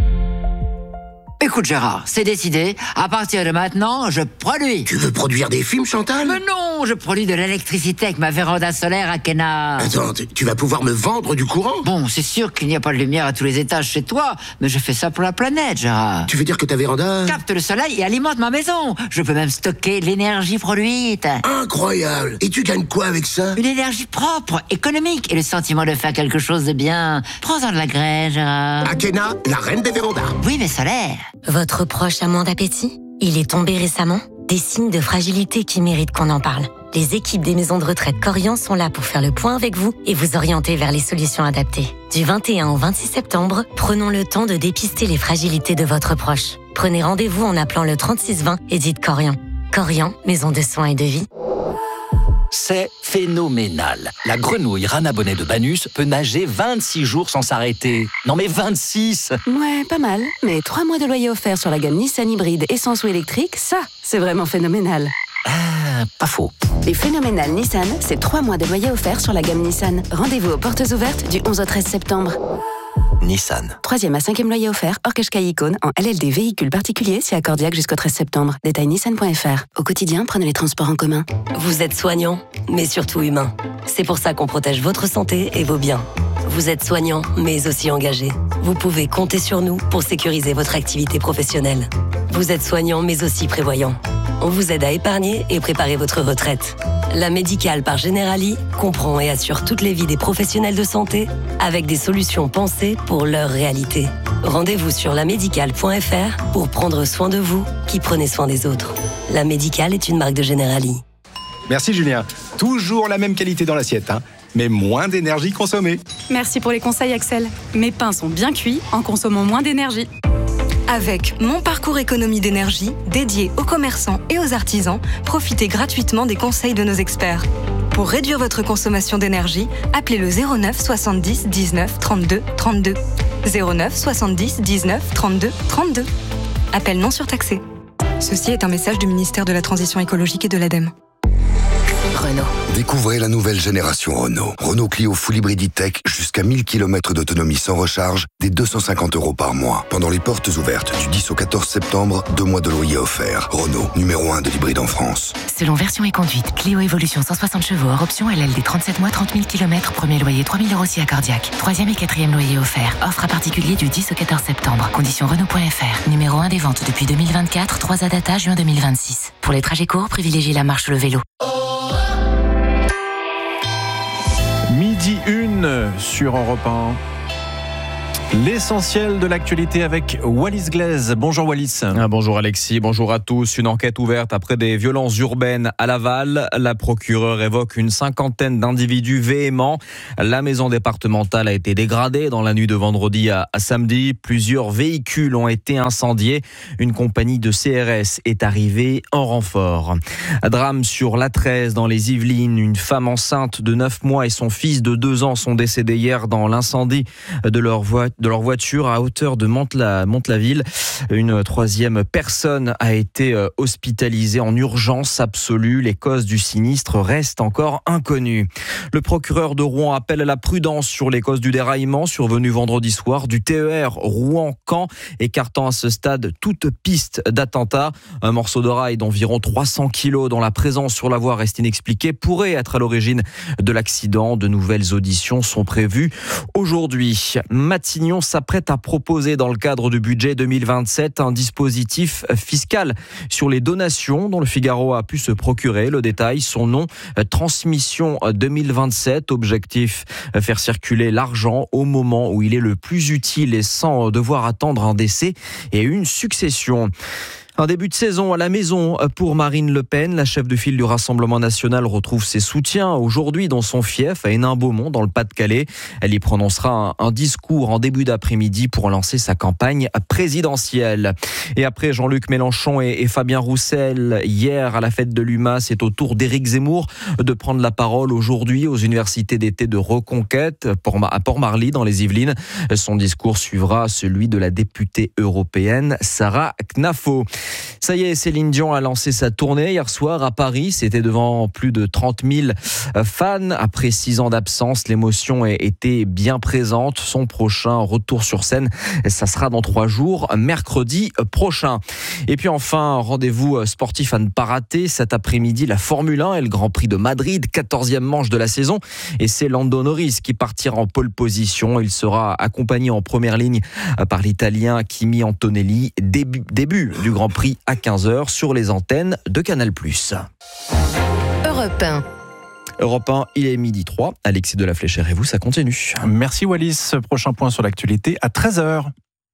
Écoute Gérard, c'est décidé, à partir de maintenant, je produis. Tu veux produire des films, Chantal? Mais non, je produis de l'électricité avec ma véranda solaire à Kena. Attends, tu vas pouvoir me vendre du courant? Bon, c'est sûr qu'il n'y a pas de lumière à tous les étages chez toi, mais je fais ça pour la planète, Gérard. Tu veux dire que ta véranda capte le soleil et alimente ma maison. Je peux même stocker l'énergie produite. Incroyable. Et tu gagnes quoi avec ça? Une énergie propre, économique et le sentiment de faire quelque chose de bien. Prends-en de la graine, Gérard. À Kena, la reine des vérandas. Oui, mais solaire. Votre proche a moins d'appétit? Il est tombé récemment? Des signes de fragilité qui méritent qu'on en parle. Les équipes des maisons de retraite Corian sont là pour faire le point avec vous et vous orienter vers les solutions adaptées. Du vingt et un au vingt-six septembre, prenons le temps de dépister les fragilités de votre proche. Prenez rendez-vous en appelant le trente-six vingt et dites Corian. Corian, maison de soins et de vie. C'est phénoménal. La grenouille rana bonnet de Banus peut nager vingt-six jours sans s'arrêter. Non mais vingt-six! Ouais, pas mal. Mais trois mois de loyer offert sur la gamme Nissan hybride essence ou électrique, ça, c'est vraiment phénoménal. Ah, pas faux. Les phénoménales Nissan, c'est trois mois de loyer offert sur la gamme Nissan. Rendez-vous aux portes ouvertes du onze au treize septembre. Nissan. Troisième à cinquième loyer offert, hors Qashqai Icône, en L L D véhicule particulier, c'est accordiaque jusqu'au treize septembre. Détail nissan point f r. Au quotidien, prenez les transports en commun. Vous êtes soignant, mais surtout humain. C'est pour ça qu'on protège votre santé et vos biens. Vous êtes soignant, mais aussi engagé. Vous pouvez compter sur nous pour sécuriser votre activité professionnelle. Vous êtes soignant, mais aussi prévoyant. On vous aide à épargner et préparer votre retraite. La médicale par Generali comprend et assure toutes les vies des professionnels de santé avec des solutions pensées pour leur réalité. Rendez-vous sur la médicale point f r pour prendre soin de vous qui prenez soin des autres. La Médicale est une marque de Generali. Merci Julien. Toujours la même qualité dans l'assiette, hein, mais moins d'énergie consommée. Merci pour les conseils Axel. Mes pains sont bien cuits en consommant moins d'énergie. Avec Mon Parcours Économie d'énergie, dédié aux commerçants et aux artisans, profitez gratuitement des conseils de nos experts. Pour réduire votre consommation d'énergie, appelez le zéro neuf soixante-dix dix-neuf trente-deux trente-deux. zéro neuf soixante-dix dix-neuf trente-deux trente-deux. Appel non surtaxé. Ceci est un message du ministère de la Transition écologique et de l'ADEME. Renault. Découvrez la nouvelle génération Renault. Renault Clio Full Hybrid E-Tech, jusqu'à mille kilomètres d'autonomie sans recharge, dès deux cent cinquante euros par mois. Pendant les portes ouvertes du dix au quatorze septembre, deux mois de loyer offerts. Renault, numéro un de l'hybride en France. Selon version et conduite, Clio Evolution cent soixante chevaux, hors option L L D trente-sept mois, trente mille kilomètres, premier loyer trois mille euros si accordiaque. Troisième et quatrième loyer offert. Offre à particulier du dix au quatorze septembre. Conditions Renault point F R. Numéro un des ventes depuis deux mille vingt-quatre, trois à data, juin deux mille vingt-six. Pour les trajets courts, privilégiez la marche ou le vélo. Midi une sur Europe un. L'essentiel de l'actualité avec Wallis Glaise. Bonjour Wallis. Ah, bonjour Alexis, bonjour à tous. Une enquête ouverte après des violences urbaines à Laval. La procureure évoque une cinquantaine d'individus véhéments. La maison départementale a été dégradée dans la nuit de vendredi à, à samedi. Plusieurs véhicules ont été incendiés. Une compagnie de C R S est arrivée en renfort. Drame sur l'A treize dans les Yvelines. Une femme enceinte de neuf mois et son fils de deux ans sont décédés hier dans l'incendie de leur voiture. de leur voiture à hauteur de Mantes-la-Ville. Une troisième personne a été hospitalisée en urgence absolue. Les causes du sinistre restent encore inconnues. Le procureur de Rouen appelle à la prudence sur les causes du déraillement survenu vendredi soir du T E R Rouen-Caen, écartant à ce stade toute piste d'attentat. Un morceau de rail d'environ trois cents kilos dont la présence sur la voie reste inexpliquée pourrait être à l'origine de l'accident. De nouvelles auditions sont prévues aujourd'hui. Matignon s'apprête à proposer dans le cadre du budget deux mille vingt-sept un dispositif fiscal sur les donations dont le Figaro a pu se procurer. Le détail, son nom, Transmission deux mille vingt-sept. Objectif, faire circuler l'argent au moment où il est le plus utile et sans devoir attendre un décès et une succession. Un début de saison à la maison pour Marine Le Pen. La chef de file du Rassemblement national retrouve ses soutiens aujourd'hui dans son fief à Hénin-Beaumont dans le Pas-de-Calais. Elle y prononcera un, un discours en début d'après-midi pour lancer sa campagne présidentielle. Et après Jean-Luc Mélenchon et, et Fabien Roussel, hier à la fête de l'U M A, c'est au tour d'Éric Zemmour de prendre la parole aujourd'hui aux universités d'été de Reconquête à Port-Marly dans les Yvelines. Son discours suivra celui de la députée européenne Sarah Knafo. Ça y est, Céline Dion a lancé sa tournée hier soir à Paris. C'était devant plus de trente mille fans. Après six ans d'absence, l'émotion était bien présente. Son prochain retour sur scène, ça sera dans trois jours, mercredi prochain. Et puis enfin, rendez-vous sportif à ne pas rater. Cet après-midi, la Formule un et le Grand Prix de Madrid, quatorzième manche de la saison. Et c'est Lando Norris qui partira en pole position. Il sera accompagné en première ligne par l'Italien Kimi Antonelli. Début, début du Grand Prix à quinze heures sur les antennes de Canal plus. Europe un. Europe un, il est midi trois. Alexis de la Fléchère et vous, ça continue. Merci Wallis. Prochain point sur l'actualité à treize heures.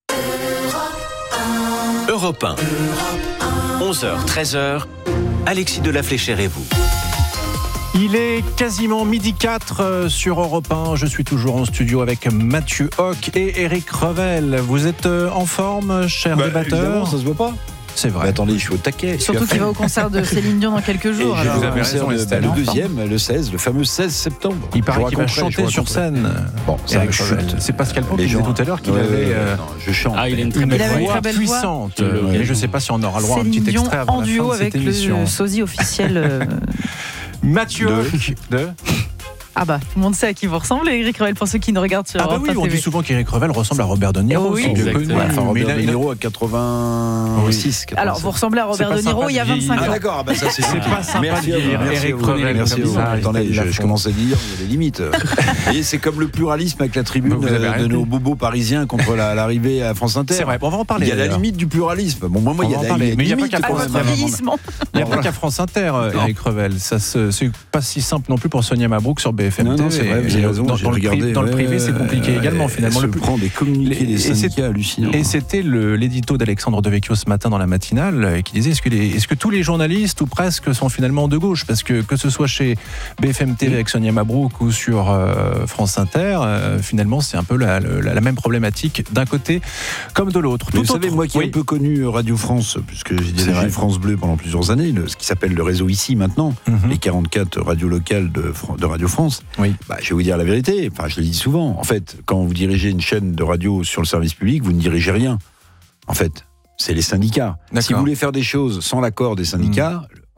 Europe un. onze heures, treize heures. Alexis de la Fléchère et vous. Il est quasiment midi quatre sur Europe un. Je suis toujours en studio avec Mathieu Hoc et Éric Revel. Vous êtes en forme, chers bah, débatteurs? Ça se voit pas. C'est vrai. Mais attendez, je suis au taquet. Surtout qu'il va au concert de Céline Dion dans quelques jours. Et alors. vous avez raison, le, bah, le deuxième, le seize, le fameux seize septembre. Il paraît qu'il va chanter sur scène. Bon, ça c'est Pascal Pau qui disait tout à l'heure qu'il ouais, avait. Ouais, euh, non, je chante. Ah, il a une très belle voix puissante. Ouais, et je ne sais pas si on aura le droit à un petit extrait avant en la duo fin de cette avec émission. Le sosie officiel. Mathieu Hoc de. Ah bah, tout le monde sait à qui vous ressemblez, Éric Revel, pour ceux qui nous regardent sur Ah bah oui, on dit souvent qu'Éric Revel ressemble à Robert De Niro. Oh oui, connu. Enfin, Robert De Niro à quatre-vingt-six. Alors, vous ressemblez à Robert De Niro il y a vingt-cinq ans. Ah d'accord, ah bah ça c'est pas sympa. Merci à vous, Éric Revel. Merci à vous. Attendez, je, je commence à dire, il y a des limites. Vous voyez, c'est comme le pluralisme avec la tribune de nos bobos parisiens contre l'arrivée à France Inter. C'est vrai, on va en parler. Il y a la limite du pluralisme. Bon, moi, il y a la limite. Mais il n'y a pas qu'à vieillissement. Il n'y a pas qu'à France Inter, Éric Revel. C'est pas si simple non plus pour Sonia Mabrouk sur B F M T V. Vous avez raison, dans, j'ai dans, regardé, le, dans ouais, le privé, c'est compliqué ouais, également, finalement. Elle le se prend des communiqués des syndicats hallucinants. Et c'était l'édito d'Alexandre Devecchio ce matin dans la matinale qui disait est-ce que, les, est-ce que tous les journalistes, ou presque, sont finalement de gauche? Parce que que ce soit chez B F M T V avec Sonia Mabrouk ou sur euh, France Inter, euh, finalement, c'est un peu la, la, la même problématique d'un côté comme de l'autre. Vous autre, savez, moi qui ai oui. un peu connu Radio France, puisque j'ai dirigé France Bleu pendant plusieurs années, le, ce qui s'appelle le réseau ici maintenant, mm-hmm. les quarante-quatre radios locales de, de Radio France, oui. bah, je vais vous dire la vérité, enfin je le dis souvent, en fait, quand vous dirigez une chaîne de radio sur le service public, vous ne dirigez rien. En fait, c'est les syndicats. D'accord. Si vous voulez faire des choses sans l'accord des syndicats, mmh.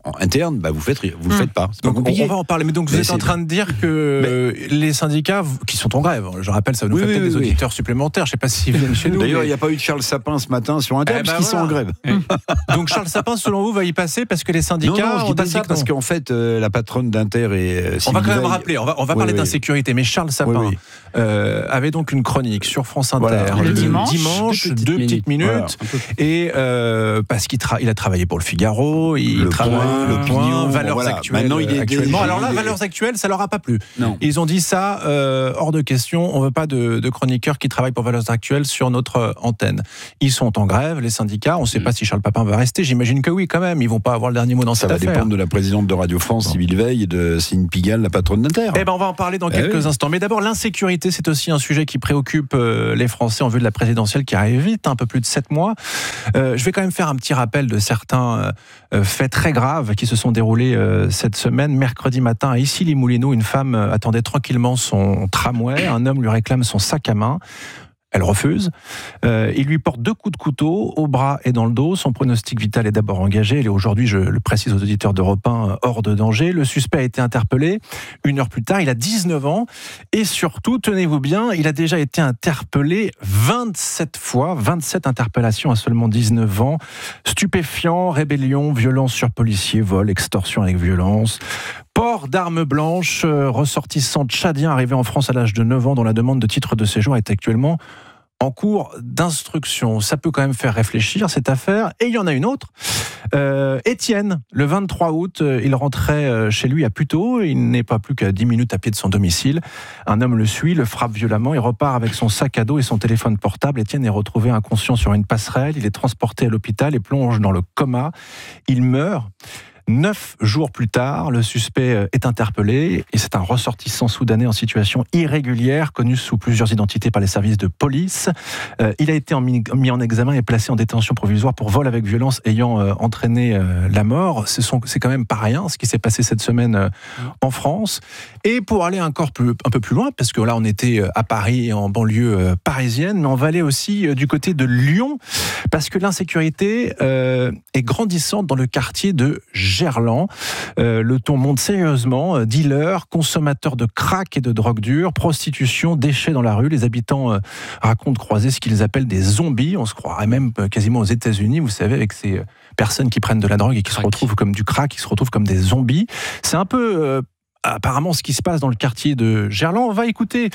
interne, bah vous faites vous le Mmh. faites pas. C'est pas Donc, compliqué. on va en parler. Mais donc vous Mais êtes en c'est- train de dire que Mais- les syndicats qui sont en grève, je rappelle, ça va nous Oui, faire oui, peut-être oui, des oui. auditeurs supplémentaires. Je sais pas s'ils viennent chez nous. D'ailleurs, il mais- n'y a pas eu de Charles Sapin ce matin sur Inter, Eh parce ben qu'ils sont en voilà. grève. Donc Charles Sapin, selon vous, va y passer parce que les syndicats Non, non, je ont dis pas décidé ça que parce non. qu'en fait, euh, la patronne d'Inter et euh, On va quand même Sylvie Veil- rappeler, on va, on va Oui, parler oui. d'insécurité, mais Charles Sapin Oui, oui. euh, avait donc une chronique sur France Inter Voilà. Le dimanche. dimanche, Deux petites deux petites minutes, minutes. et euh, parce qu'il tra- il a travaillé pour le Figaro, il Le travaille Point, le l'Opinion, Point, bon, Valeurs voilà. Actuelles. Maintenant, il est actuellement. des- Alors là, il est- Valeurs Actuelles, ça leur a pas plu. Non. Ils ont dit ça euh, hors de question. On veut pas de, de chroniqueurs qui travaillent pour Valeurs Actuelles sur notre euh, antenne. Ils sont en grève, les syndicats. On ne sait pas si Charles Papin va rester. J'imagine que oui, quand même. Ils vont pas avoir le dernier mot dans Ça cette va affaire. dépendre de la présidente de Radio France, Sylvie Veil, et de Céline Pigalle, la patronne d'Inter. Eh ben, on va en parler dans Eh quelques oui. instants. Mais d'abord, l'insécurité, c'est aussi un sujet qui préoccupe euh, les Français en vue de la présidentielle qui arrive vite, un peu plus de sept mois. Euh, je vais quand même faire un petit rappel de certains euh, faits très graves qui se sont déroulés euh, cette semaine. Mercredi matin, à Issy-les-Moulineaux, une femme euh, attendait tranquillement son tramway. Un homme lui réclame son sac à main. Elle refuse. Euh, il lui porte deux coups de couteau au bras et dans le dos. Son pronostic vital est d'abord engagé. Il est aujourd'hui, je le précise aux auditeurs d'Europe un, hors de danger. Le suspect a été interpellé. Une heure plus tard, il a dix-neuf ans. Et surtout, tenez-vous bien, il a déjà été interpellé vingt-sept fois. vingt-sept interpellations à seulement dix-neuf ans. Stupéfiants, rébellion, violence sur policiers, vol, extorsion avec violence. Port d'armes blanches, euh, ressortissant tchadien arrivé en France à l'âge de neuf ans dont la demande de titre de séjour est actuellement en cours d'instruction. Ça peut quand même faire réfléchir cette affaire. Et il y en a une autre. Euh, Étienne, le vingt-trois août, euh, il rentrait euh, chez lui à Puteaux. Il n'est pas plus qu'à dix minutes à pied de son domicile. Un homme le suit, le frappe violemment. Il repart avec son sac à dos et son téléphone portable. Étienne est retrouvé inconscient sur une passerelle. Il est transporté à l'hôpital et plonge dans le coma. Il meurt. Neuf jours plus tard, le suspect est interpellé et c'est un ressortissant soudanais en situation irrégulière, connu sous plusieurs identités par les services de police. Euh, il a été en mis, mis en examen et placé en détention provisoire pour vol avec violence ayant euh, entraîné euh, la mort. Ce sont, c'est quand même pas rien ce qui s'est passé cette semaine euh, en France. Et pour aller encore plus, un peu plus loin, parce que là on était à Paris, en banlieue euh, parisienne, mais on va aller aussi euh, du côté de Lyon, parce que l'insécurité euh, est grandissante dans le quartier de Gerland. Euh, le ton monte sérieusement. Euh, dealers, consommateurs de crack et de drogue dure, prostitution, déchets dans la rue. Les habitants euh, racontent croiser ce qu'ils appellent des zombies. On se croirait même euh, quasiment aux États-Unis, vous savez, avec ces euh, personnes qui prennent de la drogue et qui crack. se retrouvent comme du crack, qui se retrouvent comme des zombies. C'est un peu... Euh, apparemment ce qui se passe dans le quartier de Gerland. On va écouter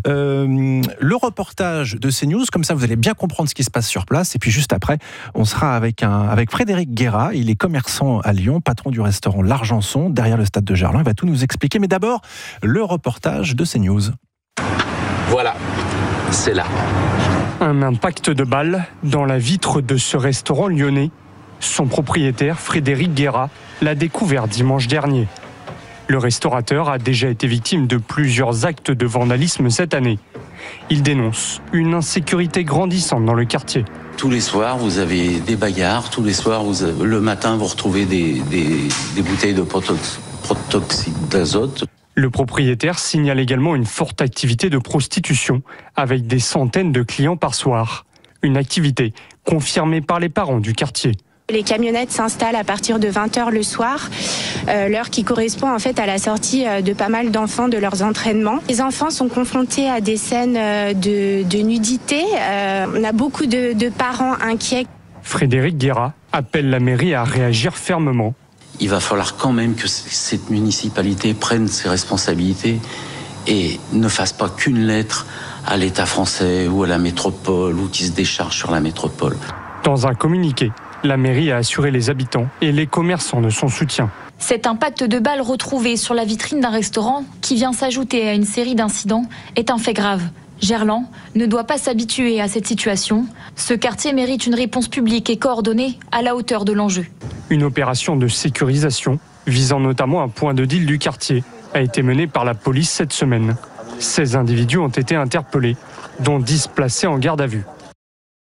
euh, le reportage de CNews, comme ça vous allez bien comprendre ce qui se passe sur place. Et puis juste après, on sera avec, un, avec Frédéric Guéra. Il est commerçant à Lyon, patron du restaurant L'Argenson, derrière le stade de Gerland. Il va tout nous expliquer. Mais d'abord, le reportage de CNews. Voilà, c'est là. Un impact de balle dans la vitre de ce restaurant lyonnais. Son propriétaire, Frédéric Guéra, l'a découvert dimanche dernier. Le restaurateur a déjà été victime de plusieurs actes de vandalisme cette année. Il dénonce une insécurité grandissante dans le quartier. Tous les soirs, vous avez des bagarres. Tous les soirs, vous avez, le matin, vous retrouvez des, des, des bouteilles de protox, protoxyde d'azote. Le propriétaire signale également une forte activité de prostitution, avec des centaines de clients par soir. Une activité confirmée par les parents du quartier. Les camionnettes s'installent à partir de vingt heures le soir, euh, l'heure qui correspond en fait à la sortie de pas mal d'enfants de leurs entraînements. Les enfants sont confrontés à des scènes de, de nudité. Euh, on a beaucoup de, de parents inquiets. Frédéric Guéra appelle la mairie à réagir fermement. Il va falloir quand même que cette municipalité prenne ses responsabilités et ne fasse pas qu'une lettre à l'État français ou à la métropole ou qui se décharge sur la métropole. Dans un communiqué, la mairie a assuré les habitants et les commerçants de son soutien. Cet impact de balles retrouvé sur la vitrine d'un restaurant, qui vient s'ajouter à une série d'incidents, est un fait grave. Gerland ne doit pas s'habituer à cette situation. Ce quartier mérite une réponse publique et coordonnée à la hauteur de l'enjeu. Une opération de sécurisation, visant notamment un point de deal du quartier, a été menée par la police cette semaine. seize individus ont été interpellés, dont dix placés en garde à vue.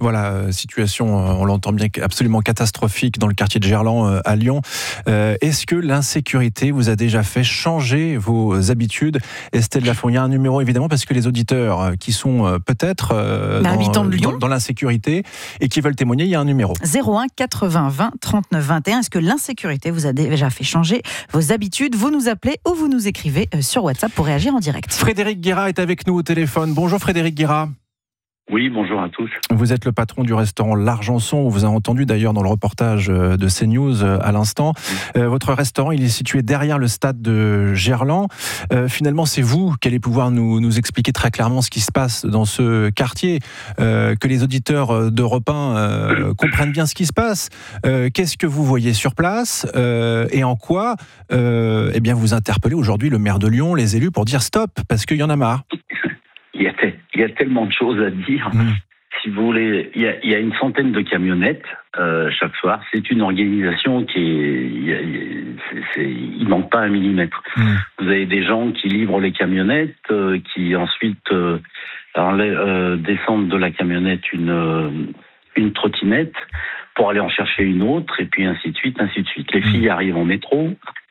Voilà, situation, on l'entend bien, absolument catastrophique dans le quartier de Gerland à Lyon. Euh, est-ce que l'insécurité vous a déjà fait changer vos habitudes? Estelle Lafont, il y a un numéro évidemment parce que les auditeurs qui sont peut-être euh, dans, de Lyon. dans, dans l'insécurité et qui veulent témoigner, il y a un numéro. zéro un quatre-vingts vingt trente-neuf vingt et un. Est-ce que l'insécurité vous a déjà fait changer vos habitudes? Vous nous appelez ou vous nous écrivez sur WhatsApp pour réagir en direct. Frédéric Guérat est avec nous au téléphone. Bonjour Frédéric Guérat. Oui, bonjour à tous. Vous êtes le patron du restaurant L'Argenson. On vous a entendu d'ailleurs dans le reportage de CNews à l'instant. Euh, votre restaurant, il est situé derrière le stade de Gerland. Euh, finalement, c'est vous qui allez pouvoir nous, nous expliquer très clairement ce qui se passe dans ce quartier, euh, que les auditeurs d'Europe un euh, comprennent bien ce qui se passe. Euh, qu'est-ce que vous voyez sur place euh, et en quoi euh, eh bien, vous interpellez aujourd'hui le maire de Lyon, les élus, pour dire stop, parce qu'il y en a marre. Il y a, te- il y a tellement de choses à dire. Mmh. Si vous voulez, il y a, il y a une centaine de camionnettes euh, chaque soir. C'est une organisation qui est, il, y a, c'est, c'est, il manque pas un millimètre. Mmh. Vous avez des gens qui livrent les camionnettes, euh, qui ensuite euh, enlèvent, euh, descendent de la camionnette une euh, une trottinette pour aller en chercher une autre, et puis ainsi de suite, ainsi de suite. Les mmh. filles arrivent en métro.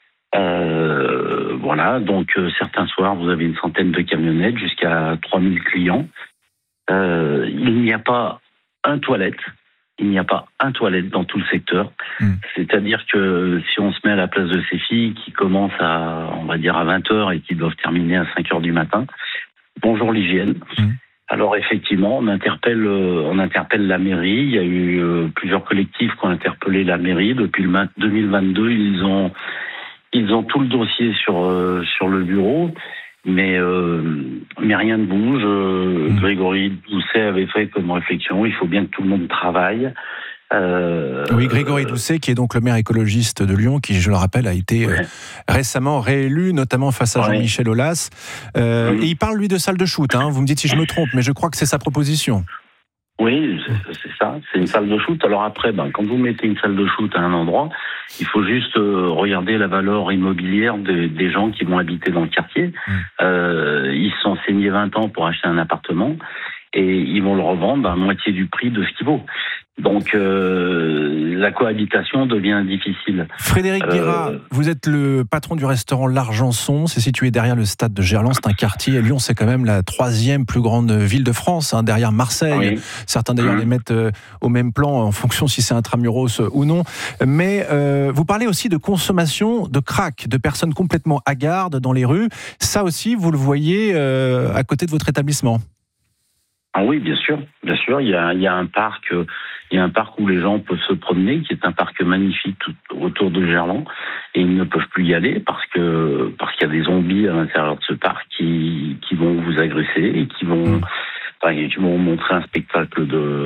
Euh, voilà, donc euh, certains soirs vous avez une centaine de camionnettes jusqu'à trois mille clients. Euh, il n'y a pas un toilette, il n'y a pas un toilette dans tout le secteur. Mmh. C'est-à-dire que si on se met à la place de ces filles qui commencent à, on va dire à vingt heures et qui doivent terminer à cinq heures du matin, bonjour l'hygiène. Mmh. Alors effectivement, on interpelle, euh, on interpelle la mairie. Il y a eu euh, plusieurs collectifs qui ont interpellé la mairie depuis le deux mille vingt-deux. Ils ont Ils ont tout le dossier sur euh, sur le bureau, mais euh, mais rien ne bouge. Euh, mmh. Grégory Doucet avait fait comme réflexion, il faut bien que tout le monde travaille. Euh, oui, Grégory Doucet, qui est donc le maire écologiste de Lyon, qui, je le rappelle, a été ouais. euh, récemment réélu, notamment face à Jean-Michel ouais. Aulas. Euh, mmh. Et il parle, lui, de salle de shoot. Hein. Vous me dites si je me trompe, mais je crois que c'est sa proposition. Oui, c'est, c'est ça, c'est une salle de shoot. Alors après, ben, quand vous mettez une salle de shoot à un endroit, il faut juste euh, regarder la valeur immobilière de, des gens qui vont habiter dans le quartier. Mmh. Euh, ils se sont saignés vingt ans pour acheter un appartement et ils vont le revendre à moitié du prix de ce qu'il vaut. Donc euh, la cohabitation devient difficile. Frédéric Guérat, euh, vous êtes le patron du restaurant L'Argenson, c'est situé derrière le stade de Gerland, c'est un quartier, et Lyon c'est quand même la troisième plus grande ville de France, hein, derrière Marseille. Oui. Certains d'ailleurs mmh. les mettent euh, au même plan en fonction si c'est intramuros ou non. Mais euh, vous parlez aussi de consommation de crack, de personnes complètement hagardes dans les rues. Ça aussi, vous le voyez euh, à côté de votre établissement? Ah oui, bien sûr, bien sûr. Il y a, il y a un parc, euh, il y a un parc où les gens peuvent se promener, qui est un parc magnifique tout autour de Gerland, et ils ne peuvent plus y aller parce que parce qu'il y a des zombies à l'intérieur de ce parc qui qui vont vous agresser et qui vont, mmh. enfin, qui vont montrer un spectacle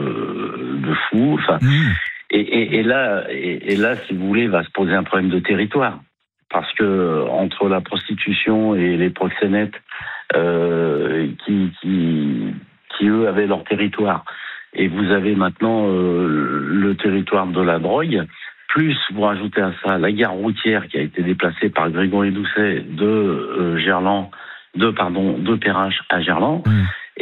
de de fou. Enfin, mmh. et, et, et là, et, et là, si vous voulez, va se poser un problème de territoire parce que entre la prostitution et les proxénètes euh, qui qui qui eux avaient leur territoire, et vous avez maintenant euh, le territoire de la drogue, plus vous rajoutez à ça la gare routière qui a été déplacée par Grégory Doucet de euh, Gerland, de pardon, de Perrache à Gerland, mmh.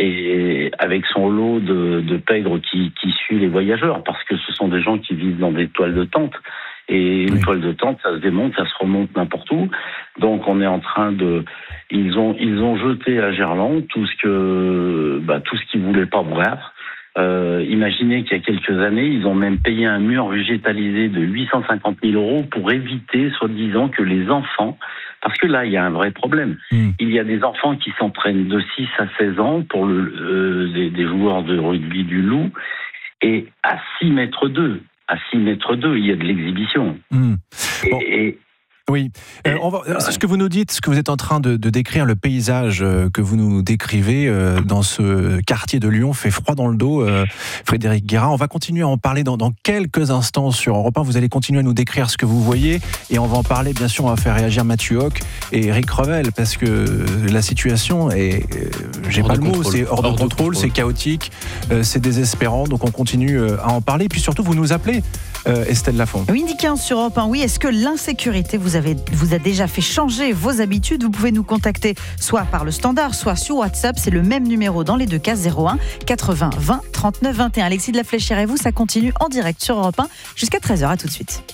et avec son lot de, de pègres qui, qui suit les voyageurs, parce que ce sont des gens qui vivent dans des toiles de tente. Et une oui. toile de tente, ça se démonte, ça se remonte n'importe où. Donc on est en train de, ils ont ils ont jeté à Gerland tout ce que, bah, tout ce qu'ils voulaient pas voir. Euh, imaginez qu'il y a quelques années, ils ont même payé un mur végétalisé de huit cent cinquante mille euros pour éviter, soi-disant, que les enfants, parce que là il y a un vrai problème. Mmh. Il y a des enfants qui s'entraînent de six à seize ans pour le euh, des, des joueurs de rugby du Loup, et à six mètres deux. À six mètres deux, il y a de l'exhibition. Mmh. Bon. Et, et, oui, euh, on va, c'est ce que vous nous dites, ce que vous êtes en train de, de décrire, le paysage que vous nous décrivez euh, dans ce quartier de Lyon fait froid dans le dos, euh, Frédéric Guérat. On va continuer à en parler dans, dans quelques instants sur Europe un. Vous allez continuer à nous décrire ce que vous voyez, et on va en parler, bien sûr. On va faire réagir Mathieu Hoc et Eric Revel, parce que la situation est, euh, j'ai hors pas le mot, c'est hors, hors de, contrôle, de contrôle, c'est chaotique, euh, c'est désespérant, donc on continue à en parler. Et puis surtout, vous nous appelez euh, Estelle Lafont. Midi quinze sur Europe un, oui. Est-ce que l'insécurité vous, avez, vous a déjà fait changer vos habitudes ? Vous pouvez nous contacter soit par le standard, soit sur WhatsApp. C'est le même numéro dans les deux cas, zéro un quatre-vingts vingt trente-neuf vingt et un. Alexis de la Fléchière et vous, ça continue en direct sur Europe un jusqu'à treize heures. À tout de suite.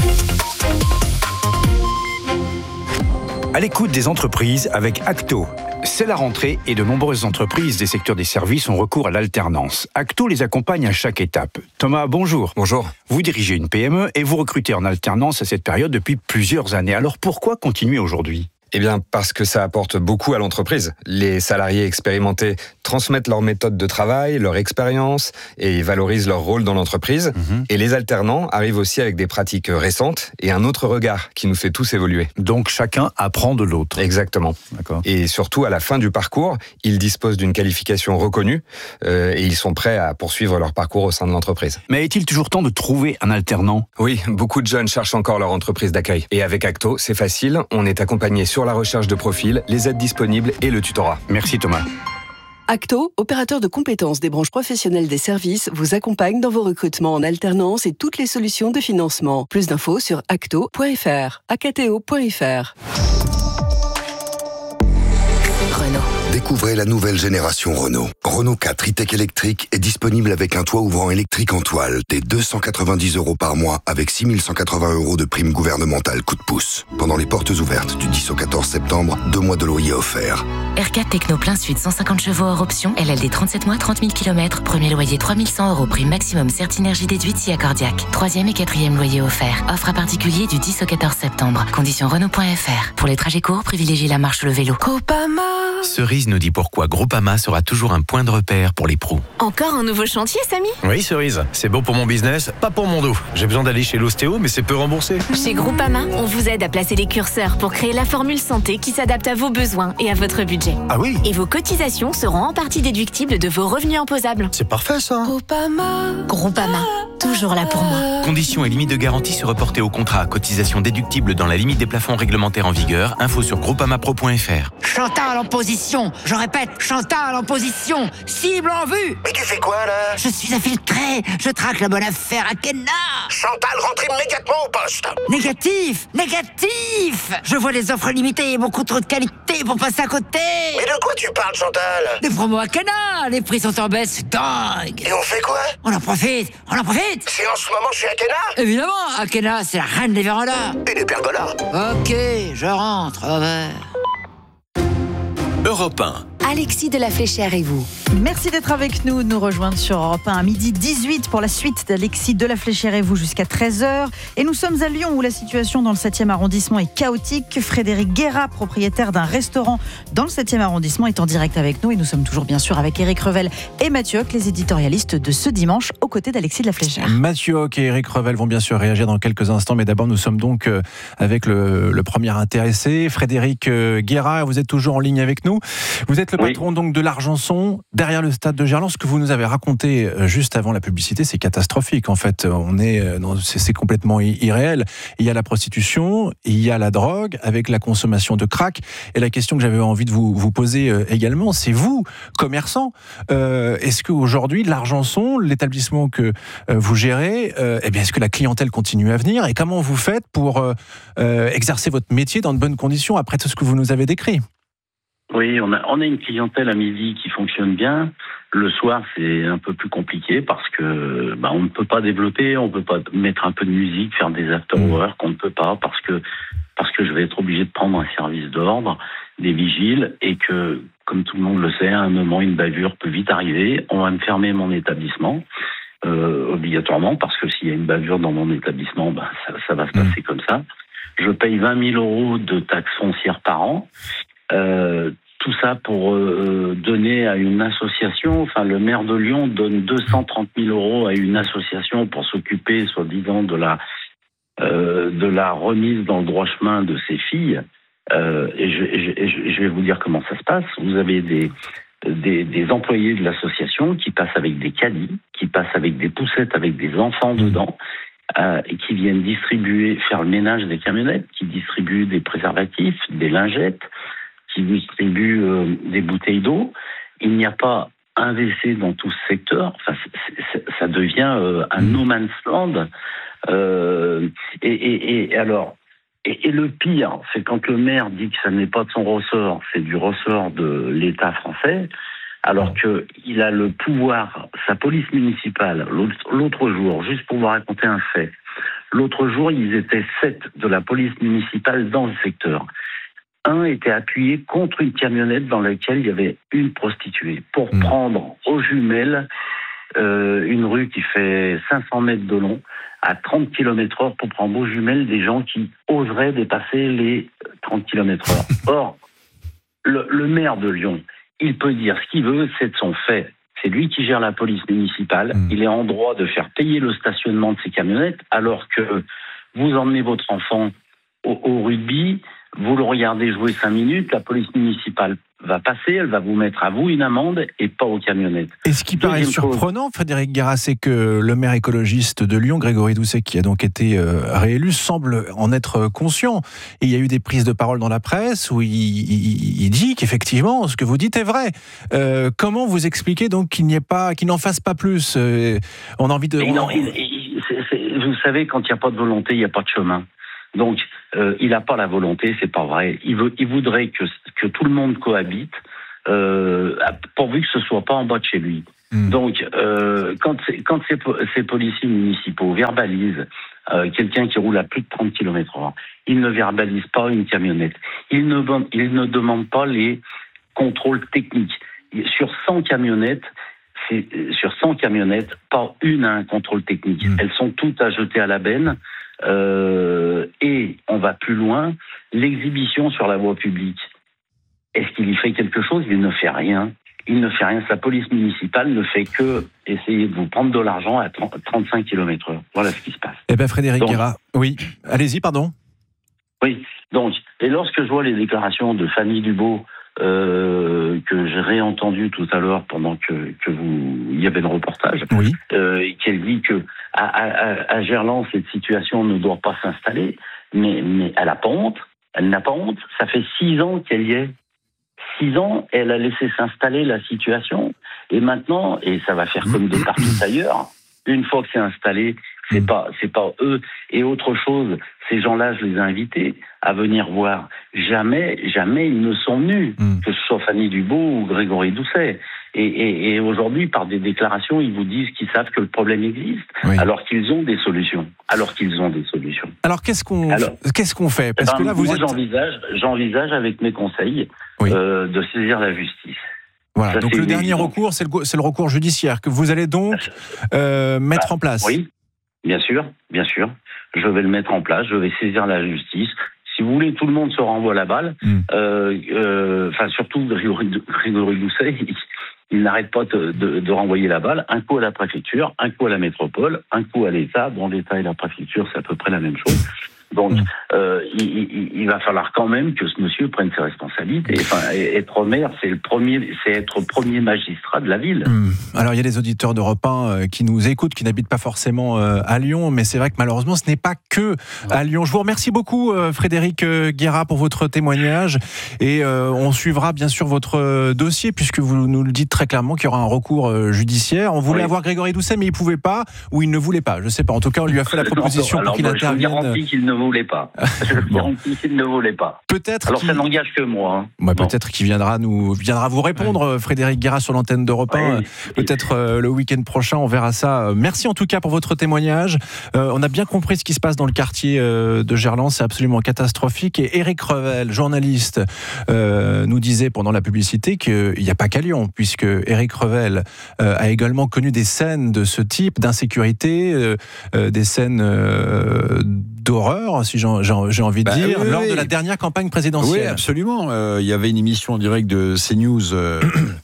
À l'écoute des entreprises avec Acto. C'est la rentrée et de nombreuses entreprises des secteurs des services ont recours à l'alternance. Acto les accompagne à chaque étape. Thomas, bonjour. Bonjour. Vous dirigez une P M E et vous recrutez en alternance à cette période depuis plusieurs années. Alors pourquoi continuer aujourd'hui ? Eh bien, parce que ça apporte beaucoup à l'entreprise. Les salariés expérimentés transmettent leurs méthodes de travail, leur expérience et valorisent leur rôle dans l'entreprise. Mmh. Et les alternants arrivent aussi avec des pratiques récentes et un autre regard qui nous fait tous évoluer. Donc chacun apprend de l'autre. Exactement. D'accord. Et surtout, à la fin du parcours, ils disposent d'une qualification reconnue euh, et ils sont prêts à poursuivre leur parcours au sein de l'entreprise. Mais est-il toujours temps de trouver un alternant ? Oui, beaucoup de jeunes cherchent encore leur entreprise d'accueil. Et avec Acto, c'est facile, on est accompagné sur Sur la recherche de profil, les aides disponibles et le tutorat. Merci Thomas. Acto, opérateur de compétences des branches professionnelles des services, vous accompagne dans vos recrutements en alternance et toutes les solutions de financement. Plus d'infos sur acto point f r, acto point f r. Renault. Découvrez la nouvelle génération Renault. Renault quatre e-tech électrique est disponible avec un toit ouvrant électrique en toile dès deux cent quatre-vingt-dix euros par mois avec six mille cent quatre-vingts euros de prime gouvernementale coup de pouce. Pendant les portes ouvertes du dix au quatorze septembre, deux mois de loyer offerts. R quatre Techno plein sud, cent cinquante chevaux hors option, L L D trente-sept mois, trente mille kilomètres, premier loyer trois mille cent euros, prime maximum Certinergie déduite si accordiaque. Troisième et quatrième loyer offert. Offre à particulier du dix au quatorze septembre. Conditions Renault point f r. Pour les trajets courts, privilégiez la marche ou le vélo. Groupama. Cerise nous dit pourquoi Groupama sera toujours un point de repère pour les pros. Encore un nouveau chantier, Samy ? Oui, Cerise. C'est bon pour mon business, pas pour mon dos. J'ai besoin d'aller chez l'ostéo, mais c'est peu remboursé. Chez Groupama, on vous aide à placer les curseurs pour créer la formule santé qui s'adapte à vos besoins et à votre budget. Ah oui ? Et vos cotisations seront en partie déductibles de vos revenus imposables. C'est parfait, ça. Groupama. Groupama. Toujours là pour moi. Conditions et limites de garantie se reporter au contrat. Cotisation déductible dans la limite des plafonds réglementaires en vigueur. Info sur groupamapro point f r. Chantal en position. Je répète, Chantal en position. Cible en vue. Mais tu fais quoi, là? Je suis infiltré. Je traque la bonne affaire à Kenna. Chantal, rentre immédiatement au poste. Négatif. Négatif. Je vois les offres limitées et beaucoup trop de qualité pour passer à côté. Mais de quoi tu parles, Chantal? Des promos à Kenna. Les prix sont en baisse, c'est dingue. Et on fait quoi? On en profite. On en profite. Si en ce moment je suis à Kenna? Évidemment, Akena, c'est la reine des vérandas. Et des pergolas. Ok, je rentre, over. Europe un. Alexis de la Fléchière et vous. Merci d'être avec nous, de nous rejoindre sur Europe un à midi dix-huit pour la suite d'Alexis de la Fléchière et vous jusqu'à treize heures. Et nous sommes à Lyon où la situation dans le septième arrondissement est chaotique. Frédéric Guérat, propriétaire d'un restaurant dans le septième arrondissement, est en direct avec nous et nous sommes toujours bien sûr avec Éric Revel et Mathieu Hoc, les éditorialistes de ce dimanche aux côtés d'Alexis de la Fléchière. Mathieu Hoc et Éric Revel vont bien sûr réagir dans quelques instants, mais d'abord nous sommes donc avec le, le premier intéressé, Frédéric Guérat. Vous êtes toujours en ligne avec nous. Vous êtes le patron oui. donc de l'Argenson, derrière le stade de Gerland. Ce que vous nous avez raconté juste avant la publicité, c'est catastrophique. En fait, on est, c'est, c'est complètement irréel. Il y a la prostitution, il y a la drogue, avec la consommation de crack. Et la question que j'avais envie de vous, vous poser également, c'est vous, commerçant, euh, est-ce qu'aujourd'hui, l'Argenson, l'établissement que vous gérez, euh, eh bien, est-ce que la clientèle continue à venir? Et comment vous faites pour euh, exercer votre métier dans de bonnes conditions après tout ce que vous nous avez décrit? Oui, on a, on a une clientèle à midi qui fonctionne bien. Le soir, c'est un peu plus compliqué parce que bah, on ne peut pas développer, on ne peut pas mettre un peu de musique, faire des after-hours qu'on ne peut pas parce que parce que je vais être obligé de prendre un service d'ordre, des vigiles, et que, comme tout le monde le sait, à un moment, une bavure peut vite arriver. On va me fermer mon établissement euh, obligatoirement parce que s'il y a une bavure dans mon établissement, bah, ça, ça va se passer comme ça. Je paye vingt mille euros de taxes foncières par an. Euh, tout ça pour euh, donner à une association. Enfin, le maire de Lyon donne deux cent trente mille euros à une association pour s'occuper, soi-disant, de la euh, de la remise dans le droit chemin de ses filles. Euh, et, je, et je, je vais vous dire comment ça se passe. Vous avez des des, des employés de l'association qui passent avec des caddies, qui passent avec des poussettes avec des enfants dedans. Euh, et qui viennent distribuer, faire le ménage des camionnettes, qui distribuent des préservatifs, des lingettes, qui distribuent euh, des bouteilles d'eau. Il n'y a pas un W C dans tout ce secteur. Enfin, c'est, c'est, ça devient euh, un no man's land. Euh, et, et, et alors, et, et le pire, c'est quand le maire dit que ça n'est pas de son ressort, c'est du ressort de l'État français, alors qu'il a le pouvoir, sa police municipale, l'autre, l'autre jour, juste pour vous raconter un fait, l'autre jour, ils étaient sept de la police municipale dans le secteur. Un était appuyé contre une camionnette dans laquelle il y avait une prostituée pour mmh. prendre aux jumelles euh, une rue qui fait cinq cents mètres de long à trente kilomètres heure pour prendre aux jumelles des gens qui oseraient dépasser les trente kilomètres heure. Or, le, le maire de Lyon, il peut dire ce qu'il veut, c'est de son fait. C'est lui qui gère la police municipale. Mmh. Il est en droit de faire payer le stationnement de ces camionnettes, alors que vous emmenez votre enfant au, au rugby, vous le regardez jouer cinq minutes, la police municipale va passer, elle va vous mettre à vous une amende et pas aux camionnettes. Et ce qui paraît surprenant, Frédéric Guérat, c'est que le maire écologiste de Lyon, Grégory Doucet, qui a donc été réélu, semble en être conscient. Et il y a eu des prises de parole dans la presse où il, il, il dit qu'effectivement, ce que vous dites est vrai. Euh, comment vous expliquez donc qu'il n'y ait pas, qu'il n'en fasse pas plus euh, On a envie de. Non, il, il, c'est, c'est, vous savez, quand il n'y a pas de volonté, il n'y a pas de chemin. Donc, euh, il n'a pas la volonté, c'est pas vrai. Il veut, il voudrait que que tout le monde cohabite, euh, pourvu que ce soit pas en bas de chez lui. Mmh. Donc, euh, quand c'est, quand ces, ces policiers municipaux verbalisent euh, quelqu'un qui roule à plus de trente kilomètres heure, ils ne verbalisent pas une camionnette. Ils ne, ils ne demandent pas les contrôles techniques. Sur cent camionnettes, c'est, sur cent camionnettes, pas une a un contrôle technique. Mmh. Elles sont toutes à jeter à la benne. Euh, et on va plus loin, l'exhibition sur la voie publique. Est-ce qu'il y fait quelque chose ? Il ne fait rien. Il ne fait rien. Sa police municipale ne fait que essayer de vous prendre de l'argent à trente-cinq kilomètres heure. Voilà ce qui se passe. Eh bien, Frédéric Guérat, oui. Allez-y, pardon. Oui. Donc, et lorsque je vois les déclarations de Fanny Dubos, Euh, que j'ai réentendu tout à l'heure pendant que, que vous, il y avait le reportage, oui. euh, et qu'elle dit que à, à, à Gerland cette situation ne doit pas s'installer, mais, mais elle n'a pas honte, elle n'a pas honte. Ça fait six ans qu'elle y est, six ans, elle a laissé s'installer la situation, et maintenant, et ça va faire comme de partout ailleurs, une fois que c'est installé, c'est pas, c'est pas eux. Et autre chose, ces gens-là, je les ai invités à venir voir. Jamais, jamais ils ne sont venus, mmh. que ce soit Fanny Dubos ou Grégory Doucet. Et, et, et aujourd'hui, par des déclarations, ils vous disent qu'ils savent que le problème existe, oui. alors qu'ils ont des solutions. Alors qu'ils ont des solutions. Alors qu'est-ce qu'on, alors, qu'est-ce qu'on fait ? Parce ben, que là, vous moi, êtes... j'envisage, j'envisage avec mes conseils oui. euh, de saisir la justice. Voilà. Ça, donc le dernier évident. recours, c'est le, c'est le recours judiciaire que vous allez donc euh, mettre bah, en place. Oui. Bien sûr, bien sûr. Je vais le mettre en place, je vais saisir la justice. Si vous voulez, tout le monde se renvoie la balle. Mm. Euh, euh, enfin, surtout Grégory, Grégory Doucet, il, il n'arrête pas de, de, de renvoyer la balle. Un coup à la préfecture, un coup à la métropole, un coup à l'État. Bon, l'État et la préfecture, c'est à peu près la même chose. Donc, mmh. euh, il, il, il va falloir quand même que ce monsieur prenne ses responsabilités. Enfin, être maire, c'est le premier, c'est être premier magistrat de la ville. Mmh. Alors, il y a des auditeurs d'Europe un qui nous écoutent, qui n'habitent pas forcément à Lyon, mais c'est vrai que malheureusement, ce n'est pas que à Lyon. Je vous remercie beaucoup, Frédéric Guérat, pour votre témoignage, et euh, on suivra bien sûr votre dossier, puisque vous nous le dites très clairement qu'il y aura un recours judiciaire. On voulait oui. avoir Grégory Doucet, mais il ne pouvait pas, ou il ne voulait pas. Je ne sais pas. En tout cas, on lui a fait la proposition non, alors, pour qu'il moi, intervienne. Je vous garantis qu'il ne voulait pas. Je le garantis qu'il ne voulait pas. Peut-être. Alors qu'il... ça n'engage que moi. Hein. Bah, peut-être qu'il viendra nous viendra vous répondre, ouais. Frédéric Guérat, sur l'antenne d'Europe un. Oui. Peut-être euh, le week-end prochain, on verra ça. Merci en tout cas pour votre témoignage. Euh, on a bien compris ce qui se passe dans le quartier euh, de Gerland. C'est absolument catastrophique. Et Éric Revel, journaliste, euh, nous disait pendant la publicité qu'il n'y a pas qu'à Lyon, puisque Éric Revel euh, a également connu des scènes de ce type, d'insécurité, euh, euh, des scènes euh, d'horreur, si j'ai, j'ai envie de bah, dire, oui, lors oui. de la dernière campagne présidentielle. Oui, absolument. Euh, il y avait une émission en direct de CNews euh,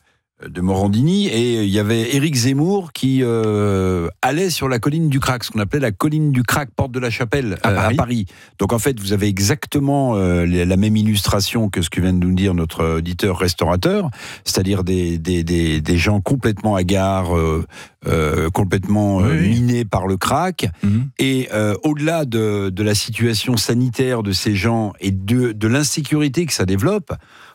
de Morandini, et il y avait Éric Zemmour qui euh, allait sur la colline du Crac, ce qu'on appelait la colline du Crac, porte de la Chapelle, à, euh, Paris. à Paris. Donc en fait, vous avez exactement euh, la même illustration que ce que vient de nous dire notre auditeur restaurateur, c'est-à-dire des, des, des, des gens complètement hagards, euh, euh, complètement euh, oui. minés par le crack. Mm-hmm. Et euh, au-delà de, de la situation sanitaire de ces gens et de, de l'insécurité que ça développe,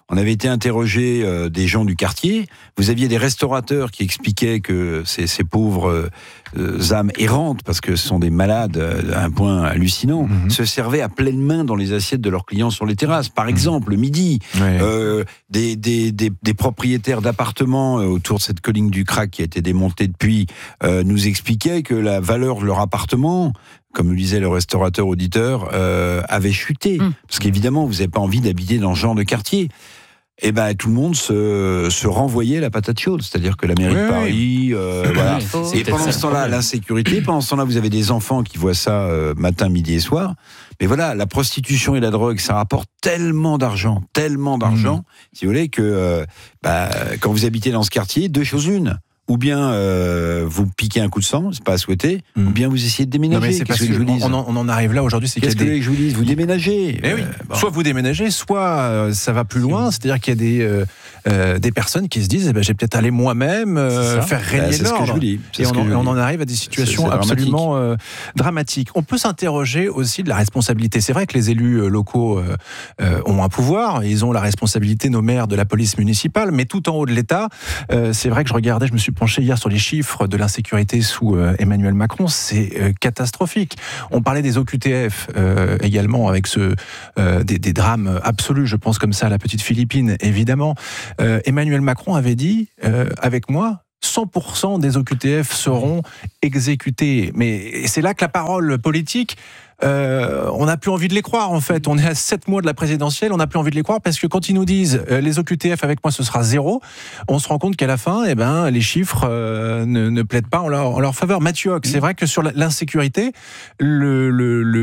On avait été interroger euh, des gens du quartier. Vous aviez des restaurateurs qui expliquaient que ces, ces pauvres euh, âmes errantes, parce que ce sont des malades euh, à un point hallucinant, mmh. se servaient à pleine main dans les assiettes de leurs clients sur les terrasses. Par exemple, le midi, ouais. euh, des, des, des, des propriétaires d'appartements euh, autour de cette colline du Crac qui a été démontée depuis, euh, nous expliquaient que la valeur de leur appartement, comme le disait le restaurateur auditeur, euh, avait chuté. Mmh. Parce qu'évidemment, vous n'avez pas envie d'habiter dans ce genre de quartier. Et ben tout le monde se, se renvoyait la patate chaude, c'est-à-dire que la mairie oui, de Paris, euh, oui. voilà. Et pendant ce temps-là, l'insécurité, pendant ce temps-là, vous avez des enfants qui voient ça euh, matin, midi et soir. Mais voilà, la prostitution et la drogue, ça rapporte tellement d'argent, tellement d'argent, mmh. si vous voulez, que euh, bah, quand vous habitez dans ce quartier, deux choses l'une. Ou bien euh, vous piquez un coup de sang, c'est pas à souhaiter, mmh. ou bien vous essayez de déménager. Non mais c'est parce que, que je vous dise. On, en, on en arrive là aujourd'hui, c'est Qu'est-ce qu'il y a que des... je vous dise, vous déménagez. Mais oui. euh, bon. Soit vous déménagez, soit euh, ça va plus loin. C'est-à-dire qu'il y a des euh, euh, des personnes qui se disent, eh ben, j'ai peut-être aller moi-même euh, faire régner bah, l'ordre. Ce que je vous dis. Et on, en, on en arrive à des situations c'est, c'est absolument euh, dramatiques. On peut s'interroger aussi de la responsabilité. C'est vrai que les élus locaux euh, euh, ont un pouvoir, ils ont la responsabilité, nos maires, de la police municipale, mais tout en haut de l'État, euh, c'est vrai que je regardais, je me suis penché hier sur les chiffres de l'insécurité sous euh, Emmanuel Macron, c'est euh, catastrophique. On parlait des O Q T F euh, également, avec ce, euh, des, des drames absolus, je pense comme ça à la petite Philippine, évidemment. Euh, Emmanuel Macron avait dit, euh, avec moi, cent pour cent des O Q T F seront exécutés. Mais c'est là que la parole politique... Euh, on n'a plus envie de les croire en fait. On est à sept mois de la présidentielle, on n'a plus envie de les croire parce que quand ils nous disent euh, les O Q T F avec moi ce sera zéro, on se rend compte qu'à la fin, eh ben, les chiffres euh, ne, ne plaident pas en leur, en leur faveur. Mathieu Hoc, c'est vrai que sur l'insécurité, le, le, le